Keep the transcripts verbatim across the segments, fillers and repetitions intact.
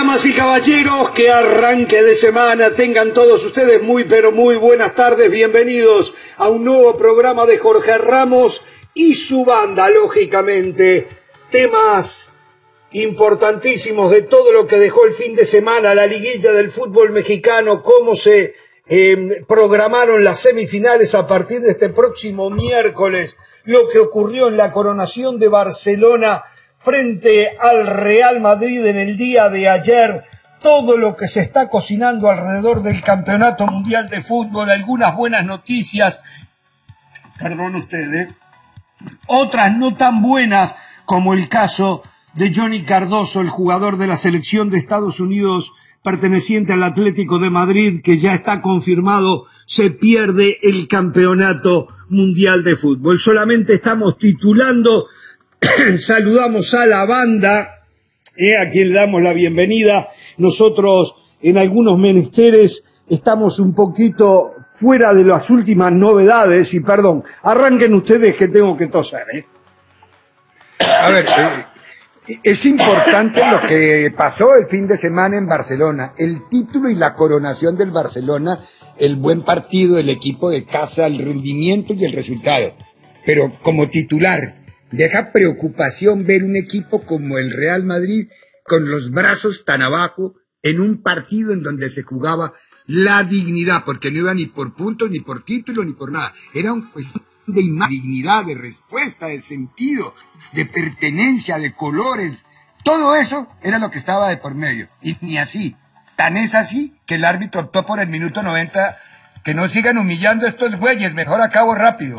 Damas y caballeros, que arranque de semana. Tengan todos ustedes muy pero muy buenas tardes. Bienvenidos a un nuevo programa de Jorge Ramos y su banda, lógicamente. Temas importantísimos de todo lo que dejó el fin de semana, la liguilla del fútbol mexicano, cómo se eh, programaron las semifinales a partir de este próximo miércoles, lo que ocurrió en la coronación de Barcelona frente al Real Madrid en el día de ayer, todo lo que se está cocinando alrededor del Campeonato Mundial de Fútbol, algunas buenas noticias, perdón ustedes, otras no tan buenas, como el caso de Johnny Cardoso, el jugador de la selección de Estados Unidos perteneciente al Atlético de Madrid, que ya está confirmado, se pierde el Campeonato Mundial de Fútbol. Solamente estamos titulando. Saludamos a la banda, eh, a quien le damos la bienvenida. Nosotros en algunos menesteres estamos un poquito fuera de las últimas novedades y perdón, arranquen ustedes que tengo que toser. ¿eh? A ver, eh, es importante lo que pasó el fin de semana en Barcelona, el título y la coronación del Barcelona, el buen partido, el equipo de casa, el rendimiento y el resultado. Pero como titular, deja preocupación ver un equipo como el Real Madrid con los brazos tan abajo en un partido en donde se jugaba la dignidad, porque no iba ni por puntos, ni por título, ni por nada. Era un cuestión de imagen, dignidad, de respuesta, de sentido, de pertenencia, de colores. Todo eso era lo que estaba de por medio. Y ni así. Tan es así que el árbitro optó por el minuto noventa que no sigan humillando a estos güeyes, mejor acabo rápido.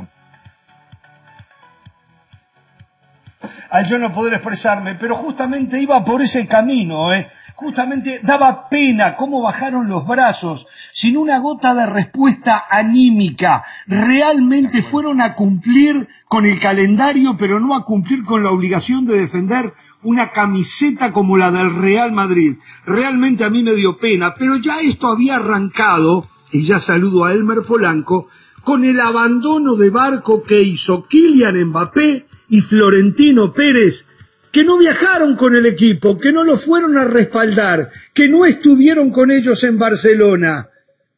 Al yo no poder expresarme, pero justamente iba por ese camino, ¿eh? Justamente daba pena cómo bajaron los brazos, sin una gota de respuesta anímica. Realmente fueron a cumplir con el calendario, pero no a cumplir con la obligación de defender una camiseta como la del Real Madrid. Realmente a mí me dio pena, pero ya esto había arrancado, y ya saludo a Elmer Polanco, con el abandono de barco que hizo Kylian Mbappé y Florentino Pérez, que no viajaron con el equipo, que no lo fueron a respaldar, que no estuvieron con ellos en Barcelona.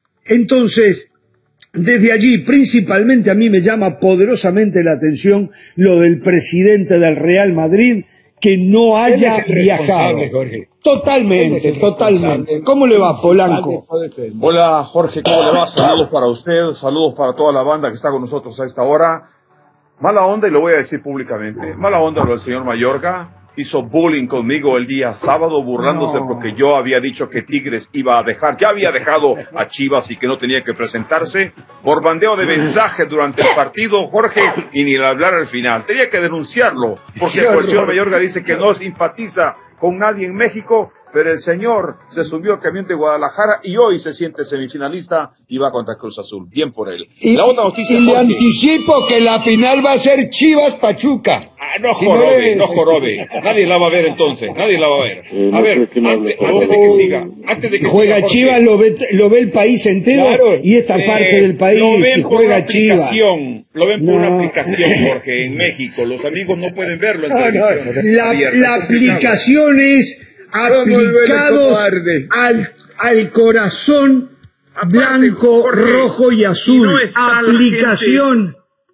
Entonces, desde allí, principalmente a mí me llama poderosamente la atención lo del presidente del Real Madrid, que no haya viajado. Jorge. Totalmente, totalmente. ¿Cómo le va, Polanco? Hola, Jorge, ¿cómo le va? Saludos para usted, saludos para toda la banda que está con nosotros a esta hora. Mala onda, y lo voy a decir públicamente, mala onda lo del señor Mayorga, hizo bullying conmigo el día sábado, burlándose no. porque yo había dicho que Tigres iba a dejar, ya había dejado a Chivas y que no tenía que presentarse, por bandeo de mensaje durante el partido, Jorge, y ni el hablar al final. Tenía que denunciarlo, porque el señor Mayorga dice que no simpatiza con nadie en México, pero el señor se subió al camión de Guadalajara y hoy se siente semifinalista y va contra Cruz Azul. Bien por él. Y, la otra noticia, y le anticipo que la final va a ser Chivas-Pachuca. Ah, no jorobe, no jorobe. Nadie la va a ver entonces, nadie la va a ver. A ver, antes, antes de que siga, antes de que juega siga, Chivas, lo ve, lo ve el país entero, claro, y esta eh, parte del país. Lo ven por juega una aplicación, Chivas. lo ven por no. una aplicación, Jorge, en México. Los amigos no pueden verlo en no, televisión. No, la, la aplicación es aplicados al, al corazón blanco, Jorge, rojo y azul. No aplicación.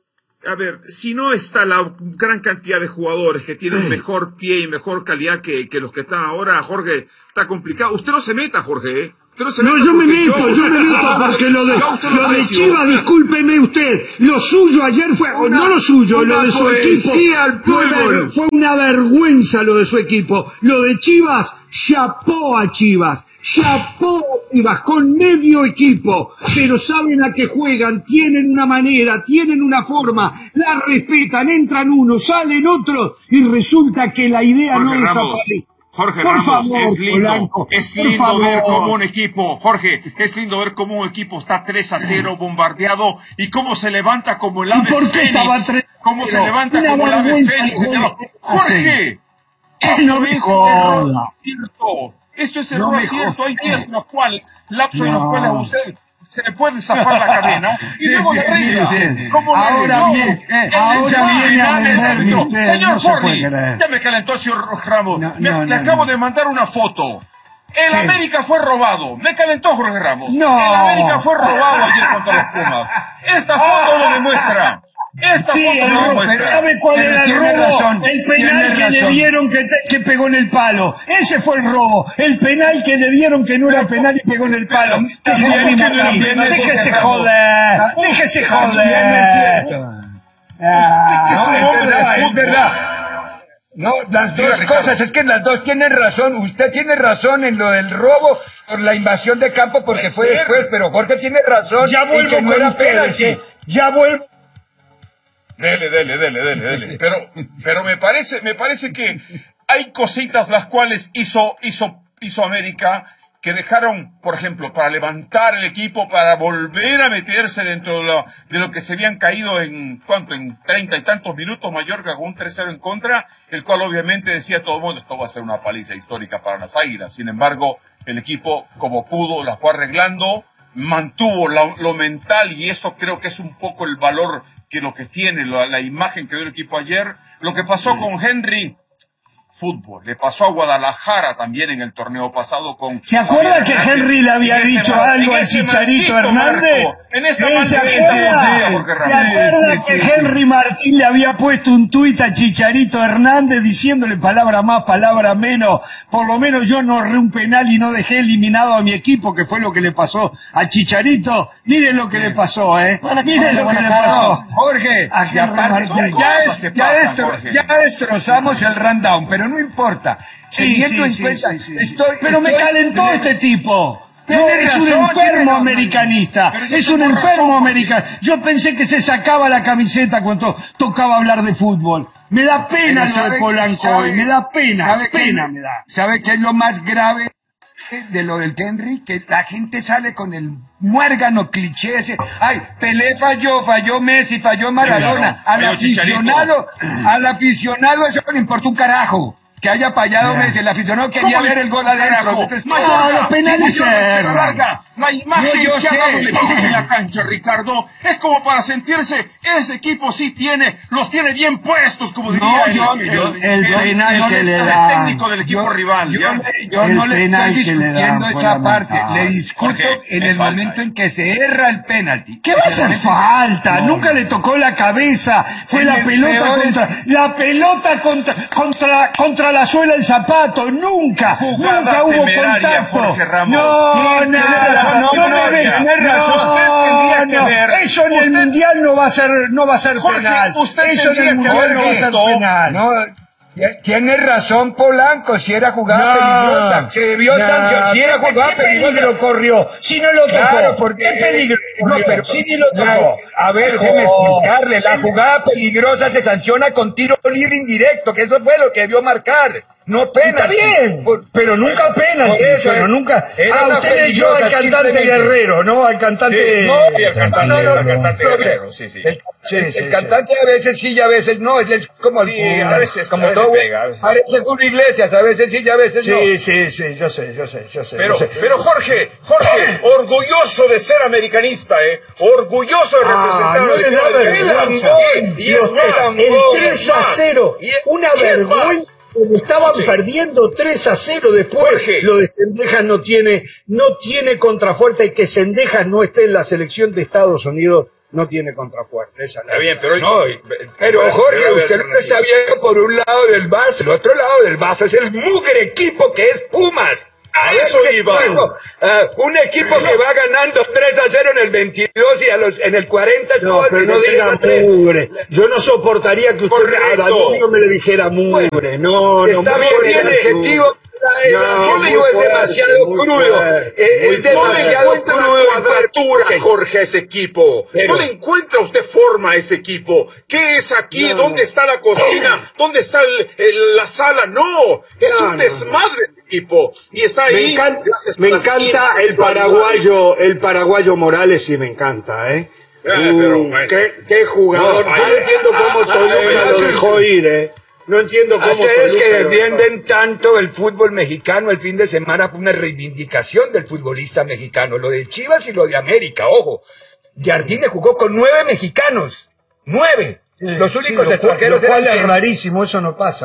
A ver, si no está la gran cantidad de jugadores que tienen mejor pie y mejor calidad que, que los que están ahora, Jorge, está complicado. Usted no se meta, Jorge, ¿eh? No, no yo me meto, yo, yo me meto porque lo de, lo de Chivas, discúlpeme usted, lo suyo ayer fue, una, no lo suyo, lo de su equipo, fue, fue una vergüenza lo de su equipo. Lo de Chivas, chapó a Chivas, chapó a Chivas con medio equipo, pero saben a qué juegan, tienen una manera, tienen una forma, la respetan, entran unos, salen otros y resulta que la idea Jorge no Ramos. desaparece. Jorge por Ramos, favor, es lindo, Polanco, es lindo ver cómo un equipo, Jorge, es lindo ver cómo un equipo está tres a cero bombardeado y cómo se levanta como el ave fénix, cómo se levanta como el ave fénix, señor. Jorge, esto no es error cierto, esto es error no cierto, hay días en los cuales, lapso no. en los cuales a usted se le puede zafar la cadena y luego sí, le arregla. Sí, sí, sí. Ahora bien, eh, ahora viene a venderme usted. Señor no Forni, ya me calentó el señor Ramos. No, no, le no, acabo no. de mandar una foto. El Sí. América fue robado. Me calentó Jorge Ramos. No. El América fue robado ayer contra los Pumas. Esta foto lo demuestra. Esta Sí, foto el lo robo, demuestra. ¿sabe cuál Pero era el tiene robo? razón, El penal tiene que le razón. dieron que, te- que pegó en el palo. Ese fue el robo. El penal que le dieron que no era penal y pegó en el palo. También, Déjese, también es déjese cierto. joder. Déjese También es joder. cierto. Ah, que es No, un es hombre de verdad, es fútbol. verdad. No, las Diga, dos Ricardo. cosas, es que las dos tienen razón. Usted tiene razón en lo del robo por la invasión de campo porque Puede fue ser. después, pero Jorge tiene razón. Ya en vuelvo que no con era ustedes, penalti. sí. Ya vuelvo. Dele, dele, dele, dele, dele. Pero, pero me parece, me parece que hay cositas las cuales hizo, hizo, hizo América que dejaron, por ejemplo, para levantar el equipo, para volver a meterse dentro de lo, de lo que se habían caído en, ¿cuánto? En treinta y tantos minutos Mallorca con un tres cero en contra, el cual obviamente decía todo el mundo, esto va a ser una paliza histórica para las Águilas. Sin embargo, el equipo, como pudo, la fue arreglando, mantuvo lo, lo mental y eso creo que es un poco el valor que lo que tiene, la, la imagen que dio el equipo ayer. Lo que pasó con Henry, fútbol. Le pasó a Guadalajara también en el torneo pasado con... ¿Se acuerda que Hernández. Henry le había En ese dicho mar- algo en al ese Chicharito maldito Hernández? marco, en esa ¿Sí, se maldita acuerda? marca, Jorge ¿Se Ramos. acuerda Sí, sí, que sí, Henry Martín le había puesto un tuit a Chicharito Hernández diciéndole palabra más, palabra menos? Por lo menos yo no erré un penal y no dejé eliminado a mi equipo, que fue lo que le pasó a Chicharito. Miren lo que le pasó, ¿eh? Miren lo que le pasó. Jorge, A y aparte, Henry ya, ya, Cosas es- que ya, pasan, destro- Jorge. ya destrozamos el rundown, pero no importa. Sí, Teniendo sí, en sí, cuenta, sí, sí. estoy, Pero me estoy- calentó este tipo. No, Tiene es un razón, enfermo tiene razón. americanista. Pero yo Es un tengo enfermo razón, porque- americanista. Yo pensé que se sacaba la camiseta cuando tocaba hablar de fútbol. Me da pena Pero lo de sabe- Polanco sabe- hoy. Me da pena. ¿sabe qué- Pena me da. ¿Sabe qué es lo más grave de lo del Henry? Que la gente sale con el muérgano cliché ese. Ay, Pelé falló, falló Messi, falló Maradona. Claro, al falló Chicharito. aficionado, al aficionado eso no le importa un carajo. Que haya fallado Messi, el aficionado quería ¿Cómo ver le- el gol adentro. carajo? Entonces, No, No, los penales si Mallorca se erran. larga, la imagen No, yo que sé. ha dado el equipo en la cancha, Ricardo, es como para sentirse, ese equipo sí tiene, los tiene bien puestos, como diría No, el, yo- el- yo- el- el el- penal el- que el le staff dan. técnico del equipo Yo- rival. Yo, ¿ya? le- yo El no le penal estoy que le dan discutiendo fue esa parte, lamentable. le discuto Jorge, en es el falta, momento eh. en que se erra el penalti. ¿Qué va a hacer falta? No, Nunca no. le tocó la cabeza. Fue En la el pelota peor es- contra la pelota contra contra contra la suela del zapato. Nunca, Jugada nunca hubo temeraria, contacto. Jorge Ramos. No, Sí, tiene nada. razón, no, No, no, me venga. tiene razón. No, Usted tendría que no. ver- Eso en el usted- mundial no va a ser no va a ser Jorge, penal. usted Eso en tendría el que mundial haber no va a ser visto- penal. No, tiene razón Polanco, si era jugada No, peligrosa, se debió no, sancionar, si era ¿qué- jugada qué peligrosa. peligro corrió? Si no lo tocó, Claro, porque ¿qué peligro no, corrió? pero Si ni lo la- tocó. a ver, Pero- déjeme explicarle, la jugada peligrosa se sanciona con tiro libre indirecto, que eso fue lo que debió marcar, no pena. Está bien, pero nunca pena, por eso, pero eh, nunca. era Ah, una usted leyó al peligrosa, cantante simplemente. Guerrero, ¿no? Al cantante. Sí, sí, el cantante, No, no, el no, cantante no, Guerrero, sí, sí. El, Sí, el- sí, el sí. cantante a veces sí y a veces no, él es como el- Sí, a veces- como a veces todo, pega. parece Julio Iglesias, a veces sí y a veces no. Sí, sí, sí, yo sé, yo sé, yo sé. Pero, yo sé. pero Jorge, Jorge, orgulloso de ser americanista, ¿eh? Orgulloso de Ah, representar no al le da equipo. vergüenza. Y, y Dios, es más, el y tres es a más, cero, y es- una y es más. vergüenza. Estaban Escuche. perdiendo tres a cero después. Jorge. Lo de Cendejas no tiene, no tiene contrafuerte, y que Cendejas no esté en la selección de Estados Unidos no tiene contrafuerte. Esa es la Está bien, pero... No, y- pero Jorge, pero- usted lo está viendo por un lado del vaso, el otro lado del vaso es el mugre equipo que es Pumas. A ver, eso un iba. equipo, ah, un equipo que va ganando tres a cero en el veintidós y a los, en el cuarenta es No, todo- pero de no tres diga a tres. mugre. Yo no soportaría que usted Correcto. a Danubio me le dijera mugre. No, no. Está bien, mugre el no. adjetivo el No, adjetivo muy es fuerte, demasiado muy crudo. fuerte, Eh, muy Es fuerte. No le demasiado encuentra crudo. cuadratura, Jorge. Jorge, a ese equipo. Pero- no le encuentra usted forma a ese equipo. ¿Qué es aquí? No, ¿Dónde no. está la cocina? ¿Dónde está el- el- la sala? No, es No, un no, desmadre el equipo. Y está Me ahí. encanta, gracias me a las encanta el individualidades. paraguayo, el paraguayo Morales, sí me encanta, ¿eh? Ah, Uh, pero, bueno. qué, qué jugador. No, Yo no entiendo cómo ah, Toluca ah, lo ah, dejó ir, ¿eh? No entiendo A cómo ustedes Toluca que lo dejó. defienden tanto el fútbol mexicano, el fin de semana fue una reivindicación del futbolista mexicano. Lo de Chivas y lo de América, ojo. Jardine jugó con nueve mexicanos. Nueve. Los únicos Sí, lo cual- extranjeros lo cual eran es rarísimo, eso no pasa.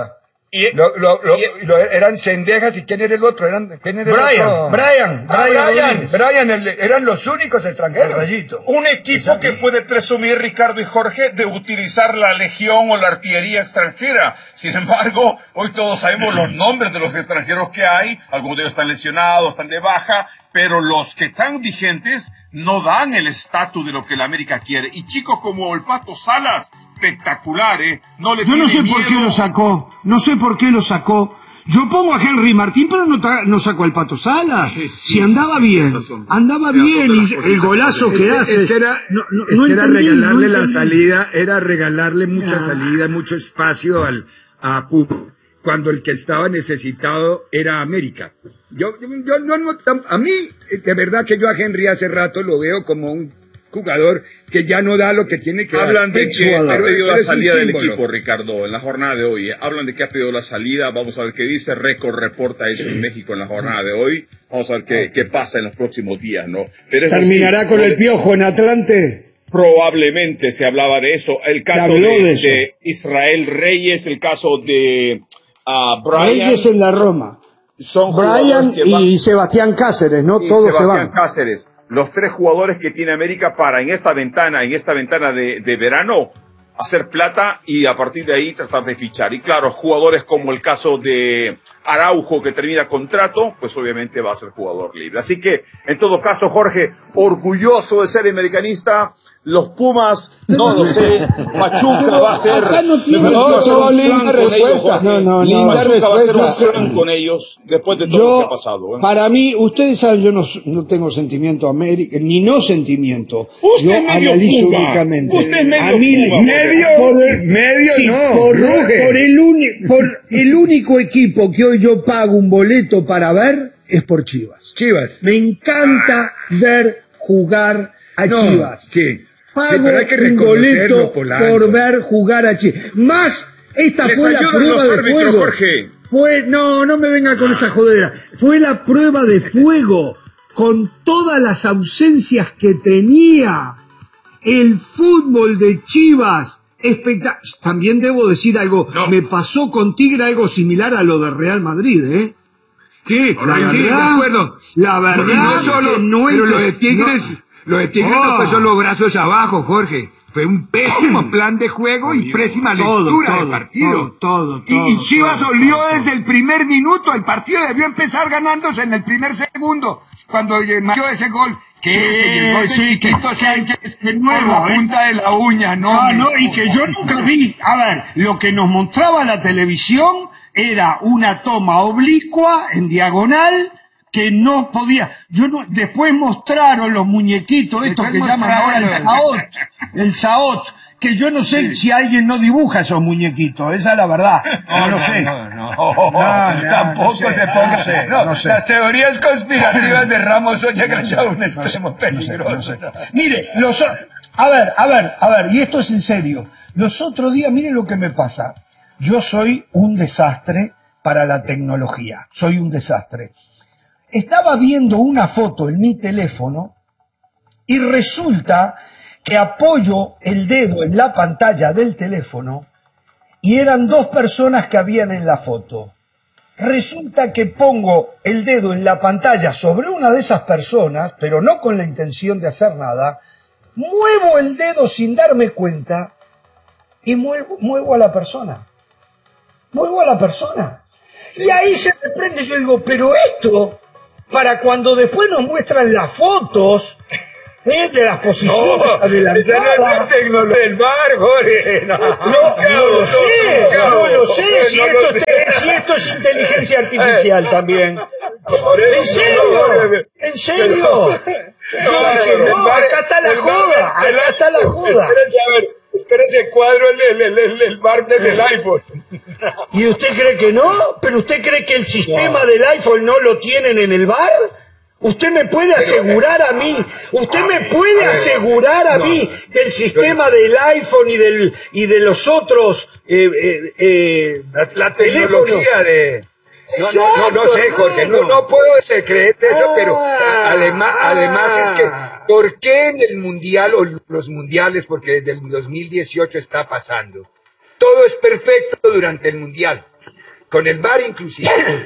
Y, lo, lo, lo, y, lo, eran Cendejas y ¿quién era el otro? Eran, ¿quién era Brian, el otro? Brian, ah, Brian, Brian, Brian el, eran los únicos extranjeros. Rayito. Un equipo que puede presumir, Ricardo y Jorge, de utilizar la legión o la artillería extranjera. Sin embargo, hoy todos sabemos los nombres de los extranjeros que hay. Algunos de ellos están lesionados, están de baja, pero los que están vigentes no dan el estatus de lo que la América quiere. Y chicos como el Pato Salas, espectacular, ¿eh? No le Yo no sé miedo. por qué lo sacó, no sé por qué lo sacó. Yo pongo a Henry Martín, pero no, no sacó al Pato Salas. Sí, si andaba sí, bien, son, andaba bien, y el golazo que, que hace. Es que era, no, no, es no que era entendí, regalarle no la salida, era regalarle mucha ah. salida, mucho espacio al, a Puma, cuando el que estaba necesitado era América. Yo, yo, yo no, no, a mí, de verdad que yo a Henry hace rato lo veo como un jugador que ya no da lo que tiene que Hablan dar. de que ha pedido la salida del equipo, Ricardo, en la jornada de hoy. ¿eh? Hablan de que ha pedido la salida. Vamos a ver qué dice. Récord reporta eso en México en la jornada de hoy. Vamos a ver qué, qué pasa en los próximos días, ¿no? Pero ¿Terminará sí, con el Piojo en Atlante? Probablemente se hablaba de eso. El caso de, de, de Israel Reyes, el caso de uh, Brian. Reyes en la Roma. Son Brian y va, Sebastián Cáceres, ¿no? Y Todos Sebastián se van. Cáceres. Los tres jugadores que tiene América para en esta ventana, en esta ventana de, de verano, hacer plata y a partir de ahí tratar de fichar. Y claro, jugadores como el caso de Araujo que termina contrato, pues obviamente va a ser jugador libre. Así que, en todo caso, Jorge, orgulloso de ser americanista. Los Pumas, no lo sé, Pachuca va a ser... Acá no tiene no, no, linda respuesta. No, no, linda no, respuesta. Va a ser un respuesta. flan con ellos después de todo yo, lo que ha pasado. ¿eh? Para mí, ustedes saben, yo no, no tengo sentimiento América, ni no sentimiento. Usted yo es medio analizo Puma. únicamente. Usted es medio a mí, Puma. Medio, por el, medio sí, no. Por, por, el uni, por el único equipo que hoy yo pago un boleto para ver es por Chivas. Chivas. Me encanta ver jugar a no, Chivas. Sí. Pago sí, hay que un boleto Polanco. por ver jugar a Chivas. Más, esta Les fue la prueba de árbitros, fuego. Jorge. Fue, no, no me venga con ah. esa jodera. Fue la prueba de fuego con todas las ausencias que tenía el fútbol de Chivas. Espectac- También debo decir algo. No. Me pasó con Tigre algo similar a lo de Real Madrid, ¿eh? ¿Qué? La verdad, de acuerdo. La verdad, no solo, no pero lo de Tigres, no. Lo de Tigres oh. no fue solo brazos abajo, Jorge. Fue un pésimo plan de juego y pésima todo, lectura todo, del partido. Todo, todo, y, y Chivas todo, olió todo, desde el primer minuto. El partido debió empezar ganándose en el primer segundo. Cuando metió ese gol. Que sí, gol de sí, Chiquito que, Sánchez de nuevo, la punta de la uña, ¿no? Ah, no, y que yo nunca vi. A ver, lo que nos mostraba la televisión era una toma oblicua en diagonal que no podía. Yo no, después mostraron los muñequitos estos que llaman ahora el Saot, el Saot, que yo no sé sí. si alguien no dibuja esos muñequitos, esa es la verdad. No, no lo no, sé. No, no, no, no tampoco no sé, se ponga. No sé, no, no sé. Las teorías conspirativas de Ramos hoy llegan ya a un extremo peligroso. No sé. Mire, los, a ver, a ver, a ver, y esto es en serio. Los otros días, mire lo que me pasa. Yo soy un desastre para la tecnología. Soy un desastre. Estaba viendo una foto en mi teléfono y resulta que apoyo el dedo en la pantalla del teléfono y eran dos personas que habían en la foto. Resulta que pongo el dedo en la pantalla sobre una de esas personas, pero no con la intención de hacer nada, muevo el dedo sin darme cuenta y muevo, muevo a la persona. Muevo a la persona. Y ahí se me prende, yo digo, pero esto... para cuando después nos muestran las fotos ¿eh? de las posiciones no, adelantadas. Esa no es la tecnología del bar, Jorge. No, no, no lo sé, no, no lo sé. Si esto, es, si esto es inteligencia artificial también. ¿En serio? ¿En serio? Yo dije, no, acá está la joda, acá está la joda. Espérese, cuadro el, el, el, el bar desde el iPhone. ¿Y usted cree que no? ¿Pero usted cree que el sistema no. del iPhone no lo tienen en el bar? ¿Usted me puede asegurar a mí, usted me puede asegurar a mí que el sistema del iPhone y del y de los otros eh, eh, eh, la, la tecnología de... No, no, no, no sé, Jorge, no, no puedo creerte eso, ah, pero además, además ah. es que, ¿por qué en el mundial o los mundiales, porque desde el dos mil dieciocho está pasando? Todo es perfecto durante el mundial. con el V A R inclusive.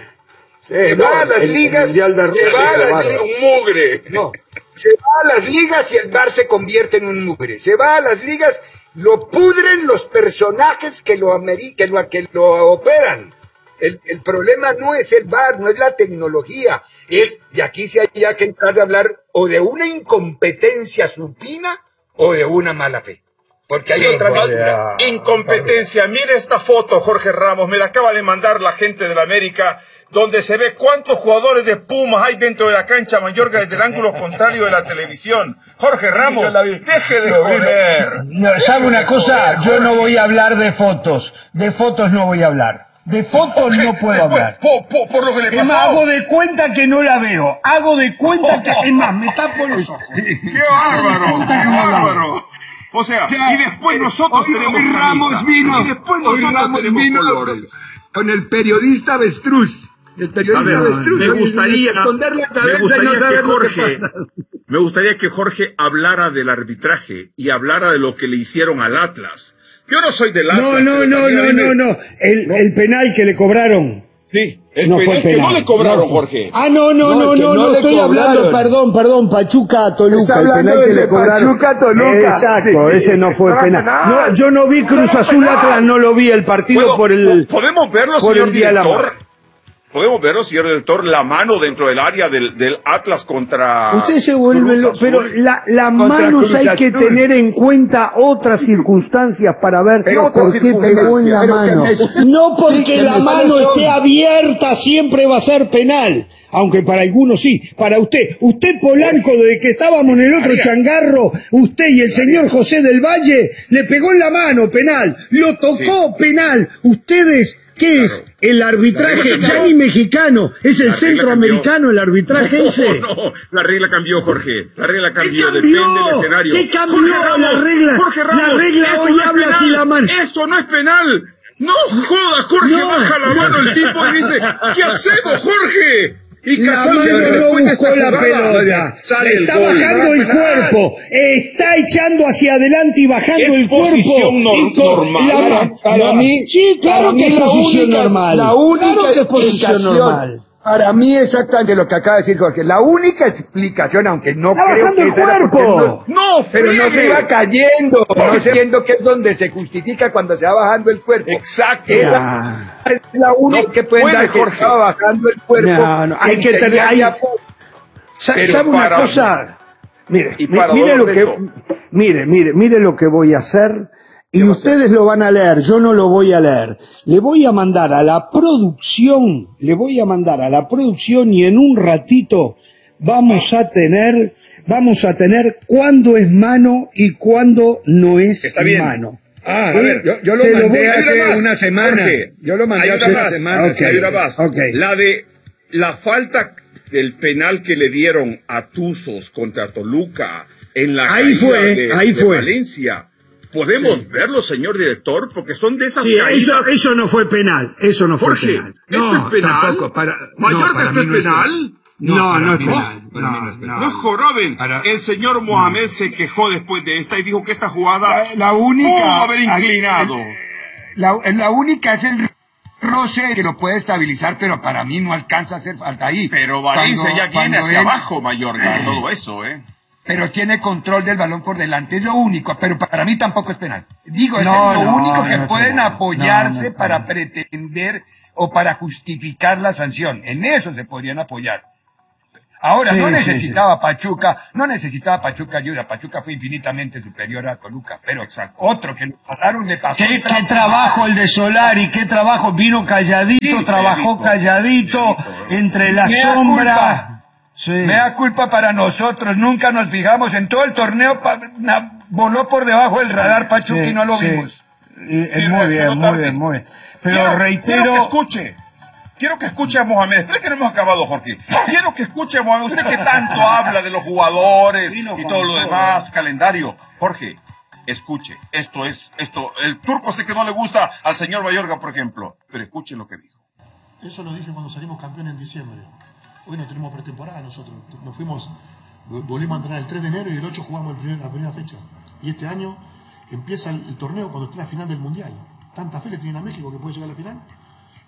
Eh, se no, va a las el- ligas, el Mundial de se Rusia, va a las claro. ligas, Un mugre. no, se va a las ligas y el V A R se convierte en un mugre. Se va a las ligas, lo pudren los personajes que lo, ameri- que lo, que lo operan. El, el problema no es el V A R, no es la tecnología, es, de aquí se haya que entrar a hablar o de una incompetencia supina o de una mala fe. Porque hay Sí, otra por mesura. incompetencia. Mire esta foto, Jorge Ramos, me la acaba de mandar la gente de la América, donde se ve cuántos jugadores de Pumas hay dentro de la cancha Mayorga desde el ángulo contrario de la televisión. Jorge Ramos, deje de joder. No, ¿sabe una cosa? Yo no voy a hablar de fotos. De fotos no voy a hablar. De fotos no puedo hablar. Por, por, por lo que le Es más, pasó. hago de cuenta que no la veo. Hago de cuenta que... Es más, me tapo los ojos. ¡Qué bárbaro! ¡Qué bárbaro! O sea, y después nosotros Hoy- tenemos hoy Ramos camisa. vino, Y después hoy nosotros Ramos tenemos vino colores. con el periodista avestruz. El periodista A ver, avestruz. me Hoy gustaría, esconder la me cabeza y gustaría no que saber lo que Jorge, pasa. me gustaría que Jorge hablara del arbitraje y hablara de lo que le hicieron al Atlas. Yo no soy del Atlas. No, no, pero no, también a no, mí me- no, no. El, el penal que le cobraron. Sí, el No penal fue que penal. no le cobraron, No fue. Jorge. Ah, no, no, No, no, que no, no no, le estoy hablando, cobraron. perdón, perdón, Pachuca, Toluca. Está el hablando penal que del le de cobraron. Pachuca, Toluca. Exacto, Sí, sí. ese no fue No era penal. penal. No, yo no vi Cruz era Azul penal. Atlas, no lo vi el partido ¿Puedo- por el... ¿Podemos verlo, por señor el Día de la director? Madre. Podemos verlo, señor director, la mano dentro del área del, del Atlas contra... Usted se vuelve Cruz lo- Azul. pero la, las Contra manos Cruz hay que Azul. tener en cuenta otras circunstancias para ver Pero por otras qué pegó en la circunstancias, pero mano. que me- No porque Sí, que la me mano sale esté solo. abierta siempre va a ser penal. Aunque para algunos sí, para usted, usted Polanco, desde que estábamos en el otro changarro, usted y el señor José del Valle, le pegó en la mano, penal, lo tocó, penal. Ustedes, ¿qué es? El arbitraje, La regla ya cambió. ni mexicano, es el La regla centroamericano el arbitraje No, ese. no, la regla cambió, Jorge. La regla ¿Qué cambió, cambió? depende del escenario. ¿Qué cambió Jorge Ramos, la regla? Jorge Ramos, La regla esto hoy no es habla penal. si la mano- Esto no es penal. No joda, Jorge, No, baja la no. mano el tipo y dice, ¿qué hacemos, Jorge? Y La casualmente mano no después de esta buscó la jugada, pelota. sale el Está gol. bajando No el es penal. cuerpo. Está echando hacia adelante y bajando Es el cuerpo. posición nor- Y con normal. la- Para, para mí, Sí, claro para que mí es la posición única- normal. La única Claro que es posición explicación, normal. para mí exactamente lo que acaba de decir Jorge, la única explicación, aunque no Está creo bajando que el esa era porque cuerpo. no, No, pero no se friegue. va cayendo, no entiendo que es donde se justifica cuando se va bajando el cuerpo. Exacto. Esa es la única No que pueden puede, dar que Jorge. estaba bajando el cuerpo. No, no, hay que tener- enseñaría hay- por- Sa- Pero ¿Sabe una para- cosa? Mire, Y mi- para mire dolor lo de que, esto. mire, mire, mire lo que voy a hacer. Y va a ustedes lo van a leer, yo no lo voy a leer. Le voy a mandar a la producción, le voy a mandar a la producción y en un ratito vamos a tener, vamos a tener cuándo es mano y cuándo no es Está bien. mano. Ah, a ¿Sí? ver, yo, yo lo Se lo mandé voy- Hay hace más, una semana. Jorge. Yo lo mandé Hay hace una una más, semana. Ok. hay una más. Ok. La de la falta del penal que le dieron a Tuzos contra Toluca en la Ahí caída fue, de, ahí de fue. Valencia. ¿Podemos verlo, señor director? Porque son de esas Sí, eso, caídas. eso no fue penal, eso no fue Jorge, penal. ¿esto es penal? tampoco, para- ¿Mayorga, no, para esto mí no es es penal? No, para no es mí penal. para mí No, no es penal. no. No joroben. Para- El señor Mohamed se quejó después de esta y dijo que esta jugada La, la única. pudo haber inclinado. La, la única es el roce que lo puede estabilizar, pero para mí no alcanza a hacer falta ahí. Pero Valencia Cuando- ya viene cuando hacia él- abajo, Mayorga, todo eso, ¿eh? Pero tiene control del balón por delante, es lo único, pero para mí tampoco es penal. Digo, es No, lo no, único que no es pueden penal. apoyarse No, no es para penal. pretender o para justificar la sanción. En eso se podrían apoyar. Ahora, Sí, no sí, necesitaba Pachuca, no necesitaba Pachuca ayuda. Pachuca fue infinitamente superior a Toluca, pero otro que le pasaron le pasó. ¿Qué, qué trabajo el de Solari, qué trabajo, vino calladito, Sí, trabajó calladito, calladito, calladito. entre la Me da sombra. culpa. Sí. Me da culpa para nosotros, nunca nos fijamos. En todo el torneo pa- na- voló por debajo del radar Pachuca Sí, y no lo sí. vimos. Y- eh, Sí, muy reaccionó bien, muy tarde. bien, muy bien. Pero Quiero- reitero, Quiero que escuche. Quiero que escuche a Mohamed. Espera que no hemos acabado, Jorge. Quiero que escuche a Mohamed. Usted que tanto habla de los jugadores y todo lo demás, calendario. Jorge, escuche. Esto es, esto. El turco sé que no le gusta al señor Mayorga, por ejemplo. Pero escuche lo que dijo. Eso lo dije cuando salimos campeón en diciembre. Hoy no tenemos pretemporada nosotros. Nos fuimos, volvimos a entrenar el tres de enero y el ocho jugamos el primer- la primera fecha. Y este año empieza el, el torneo cuando está la final del Mundial. Tanta fe le tienen a México que puede llegar a la final.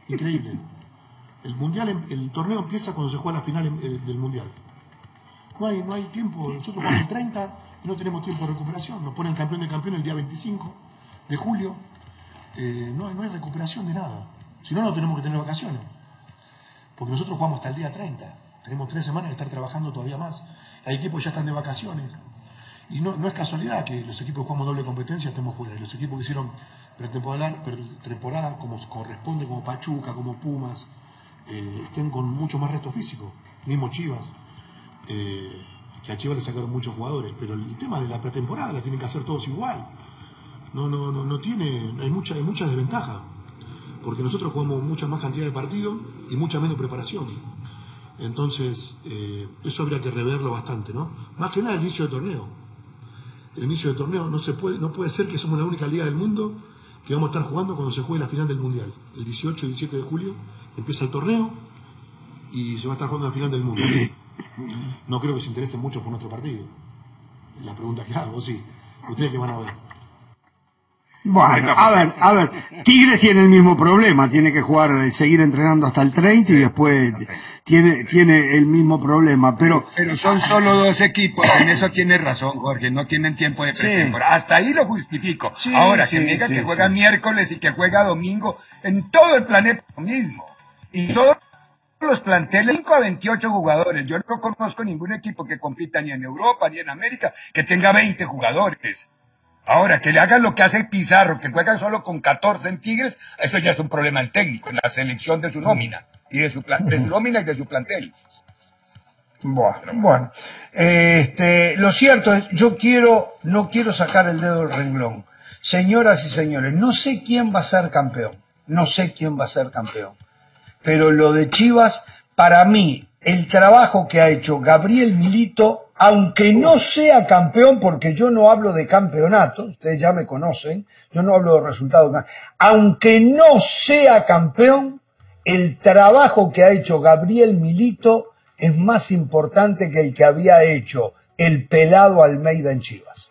Increíble. El mundial, el torneo empieza cuando se juega la final del mundial. No hay, no hay tiempo. Nosotros jugamos el treinta y no tenemos tiempo de recuperación. Nos ponen campeón de campeón el día veinticinco de julio. Eh, no, no hay recuperación de nada. Si no, no tenemos que tener vacaciones. Porque nosotros jugamos hasta el día treinta. Tenemos tres semanas de estar trabajando todavía más. Hay equipos ya están de vacaciones. Y no, no es casualidad que los equipos que jugamos doble competencia estemos fuera. Y los equipos que hicieron pretemporada, pretemporada como corresponde, como Pachuca, como Pumas, eh, estén con mucho más resto físico. Mismo Chivas. Eh, que a Chivas le sacaron muchos jugadores. Pero el tema de la pretemporada la tienen que hacer todos igual. No, no, no, no tiene. Hay mucha, hay mucha desventaja. Porque nosotros jugamos mucha más cantidad de partidos y mucha menos preparación. Entonces, eh, eso habría que reverlo bastante, ¿no? Más que nada el inicio del torneo. El inicio del torneo no se puede, no puede ser que somos la única liga del mundo que vamos a estar jugando cuando se juegue la final del Mundial. El dieciocho y diecisiete de julio empieza el torneo y se va a estar jugando la final del mundo. No creo que se interesen mucho por nuestro partido. La pregunta que hago, sí. ¿Ustedes qué van a ver? Bueno, a ver, a ver, Tigres tiene el mismo problema, tiene que jugar, seguir entrenando hasta el treinta y después tiene, tiene el mismo problema, pero... Pero son solo dos equipos, en eso tienes razón, Jorge, no tienen tiempo de pretemporada. Sí. Hasta ahí lo justifico. Sí, Ahora, sí, que me diga sí, que juega sí. miércoles y que juega domingo, en todo el planeta lo mismo. Y todos los planteles, cinco a veintiocho jugadores. Yo no conozco ningún equipo que compita ni en Europa ni en América que tenga veinte jugadores. Ahora, que le hagan lo que hace Pizarro, que juega solo con catorce en Tigres, eso ya es un problema del técnico, en la selección de su nómina, y de su, plan, de su nómina y de su plantel. Bueno, bueno. Este, lo cierto es, yo quiero, no quiero sacar el dedo del renglón. Señoras y señores, no sé quién va a ser campeón, no sé quién va a ser campeón, pero lo de Chivas, para mí, el trabajo que ha hecho Gabriel Milito, aunque no sea campeón, porque yo no hablo de campeonato, ustedes ya me conocen, yo no hablo de resultados, aunque no sea campeón, el trabajo que ha hecho Gabriel Milito es más importante que el que había hecho el pelado Almeida en Chivas.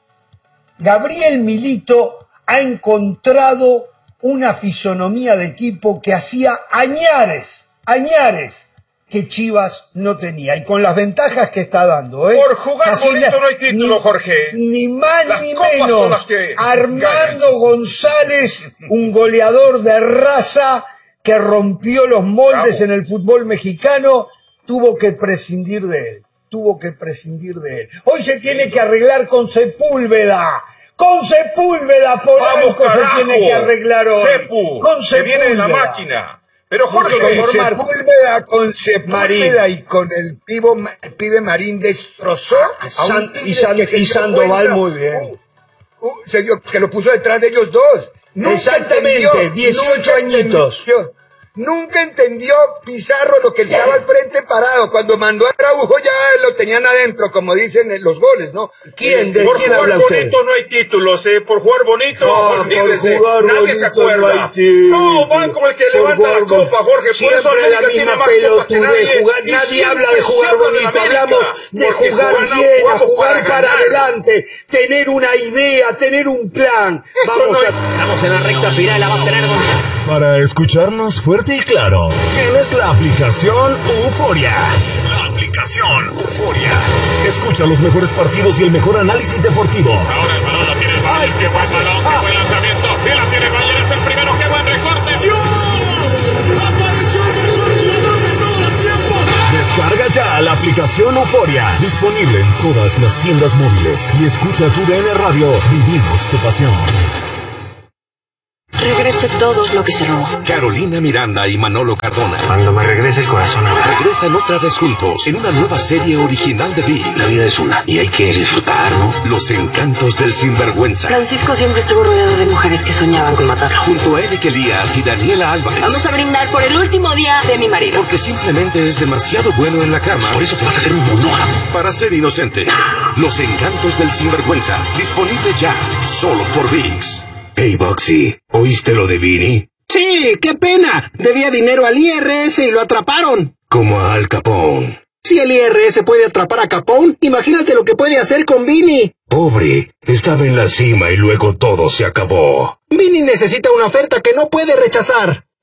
Gabriel Milito ha encontrado una fisonomía de equipo que hacía añares, añares, que Chivas no tenía, y con las ventajas que está dando, ¿eh? Por jugar Así bonito la, no hay título, ni, Jorge. Ni más las ni menos. Armando ganan. González, un goleador de raza que rompió los moldes Bravo. en el fútbol mexicano, tuvo que prescindir de él. Tuvo que prescindir de él. Hoy se tiene que arreglar con Sepúlveda. Con Sepúlveda, por algo se tiene que arreglar hoy. Sepu, con se viene de la máquina. Pero Jorge, con Sepúlveda, con Sepúlveda y con el pivo, pibe Marín destrozó a San, y, San, y Sandoval muy bien. Uh, uh, se dio, que lo puso detrás de ellos dos. Nunca Exactamente, entendió, dieciocho nunca añitos. Entendió, nunca entendió Pizarro lo que estaba al frente parado. Cuando mandó a Araujo ya lo tenían adentro, como dicen los goles, ¿no? ¿Quién? ¿De por quién jugar habla bonito usted? no hay títulos, eh. Por jugar bonito, no, olvídese. Por jugar Nadie se acuerda. No, van como el que levanta la copa, Jorge. Por eso América la tiene misma más copas que nadie. Jugar, nadie habla de jugar bonito, de hablamos de jugar bien, a jugar para, para adelante, tener una idea, tener un plan. Eso Vamos, no a... Estamos en la recta final, la va a tener con... Para escucharnos fuerte y claro, tienes la aplicación Euforia. La aplicación Euforia. Escucha los mejores partidos y el mejor análisis deportivo. Ahora el balón lo tiene Valle, que buen balón, que buen lanzamiento. Y la tiene Valle, es el primero, que buen recorte. ¡Dios! ¡Apareció el mejor jugador de todos los tiempos! Descarga ya la aplicación Euforia. Disponible en todas las tiendas móviles. Y escucha tu D N Radio. Vivimos tu pasión. Regrese todo lo que se robó. Carolina Miranda y Manolo Cardona. Cuando me regrese el corazón habrá. Regresan otra vez juntos en una nueva serie original de ViX. La vida es una y hay que disfrutar, ¿no? Los encantos del sinvergüenza. Francisco siempre estuvo rodeado de mujeres que soñaban con matarlo. Junto a Eric Elías y Daniela Álvarez. Vamos a brindar por el último día de mi marido. Porque simplemente es demasiado bueno en la cama. Por eso te vas a hacer un monógamo. Para ser inocente. Los encantos del sinvergüenza. Disponible ya. Solo por ViX. Hey, Boxy, ¿oíste lo de Vini? Sí, qué pena. Debía dinero al I R S y lo atraparon. Como a Al Capone. Si el I R S puede atrapar a Capone, imagínate lo que puede hacer con Vini. Pobre, estaba en la cima y luego todo se acabó. Vini necesita una oferta que no puede rechazar.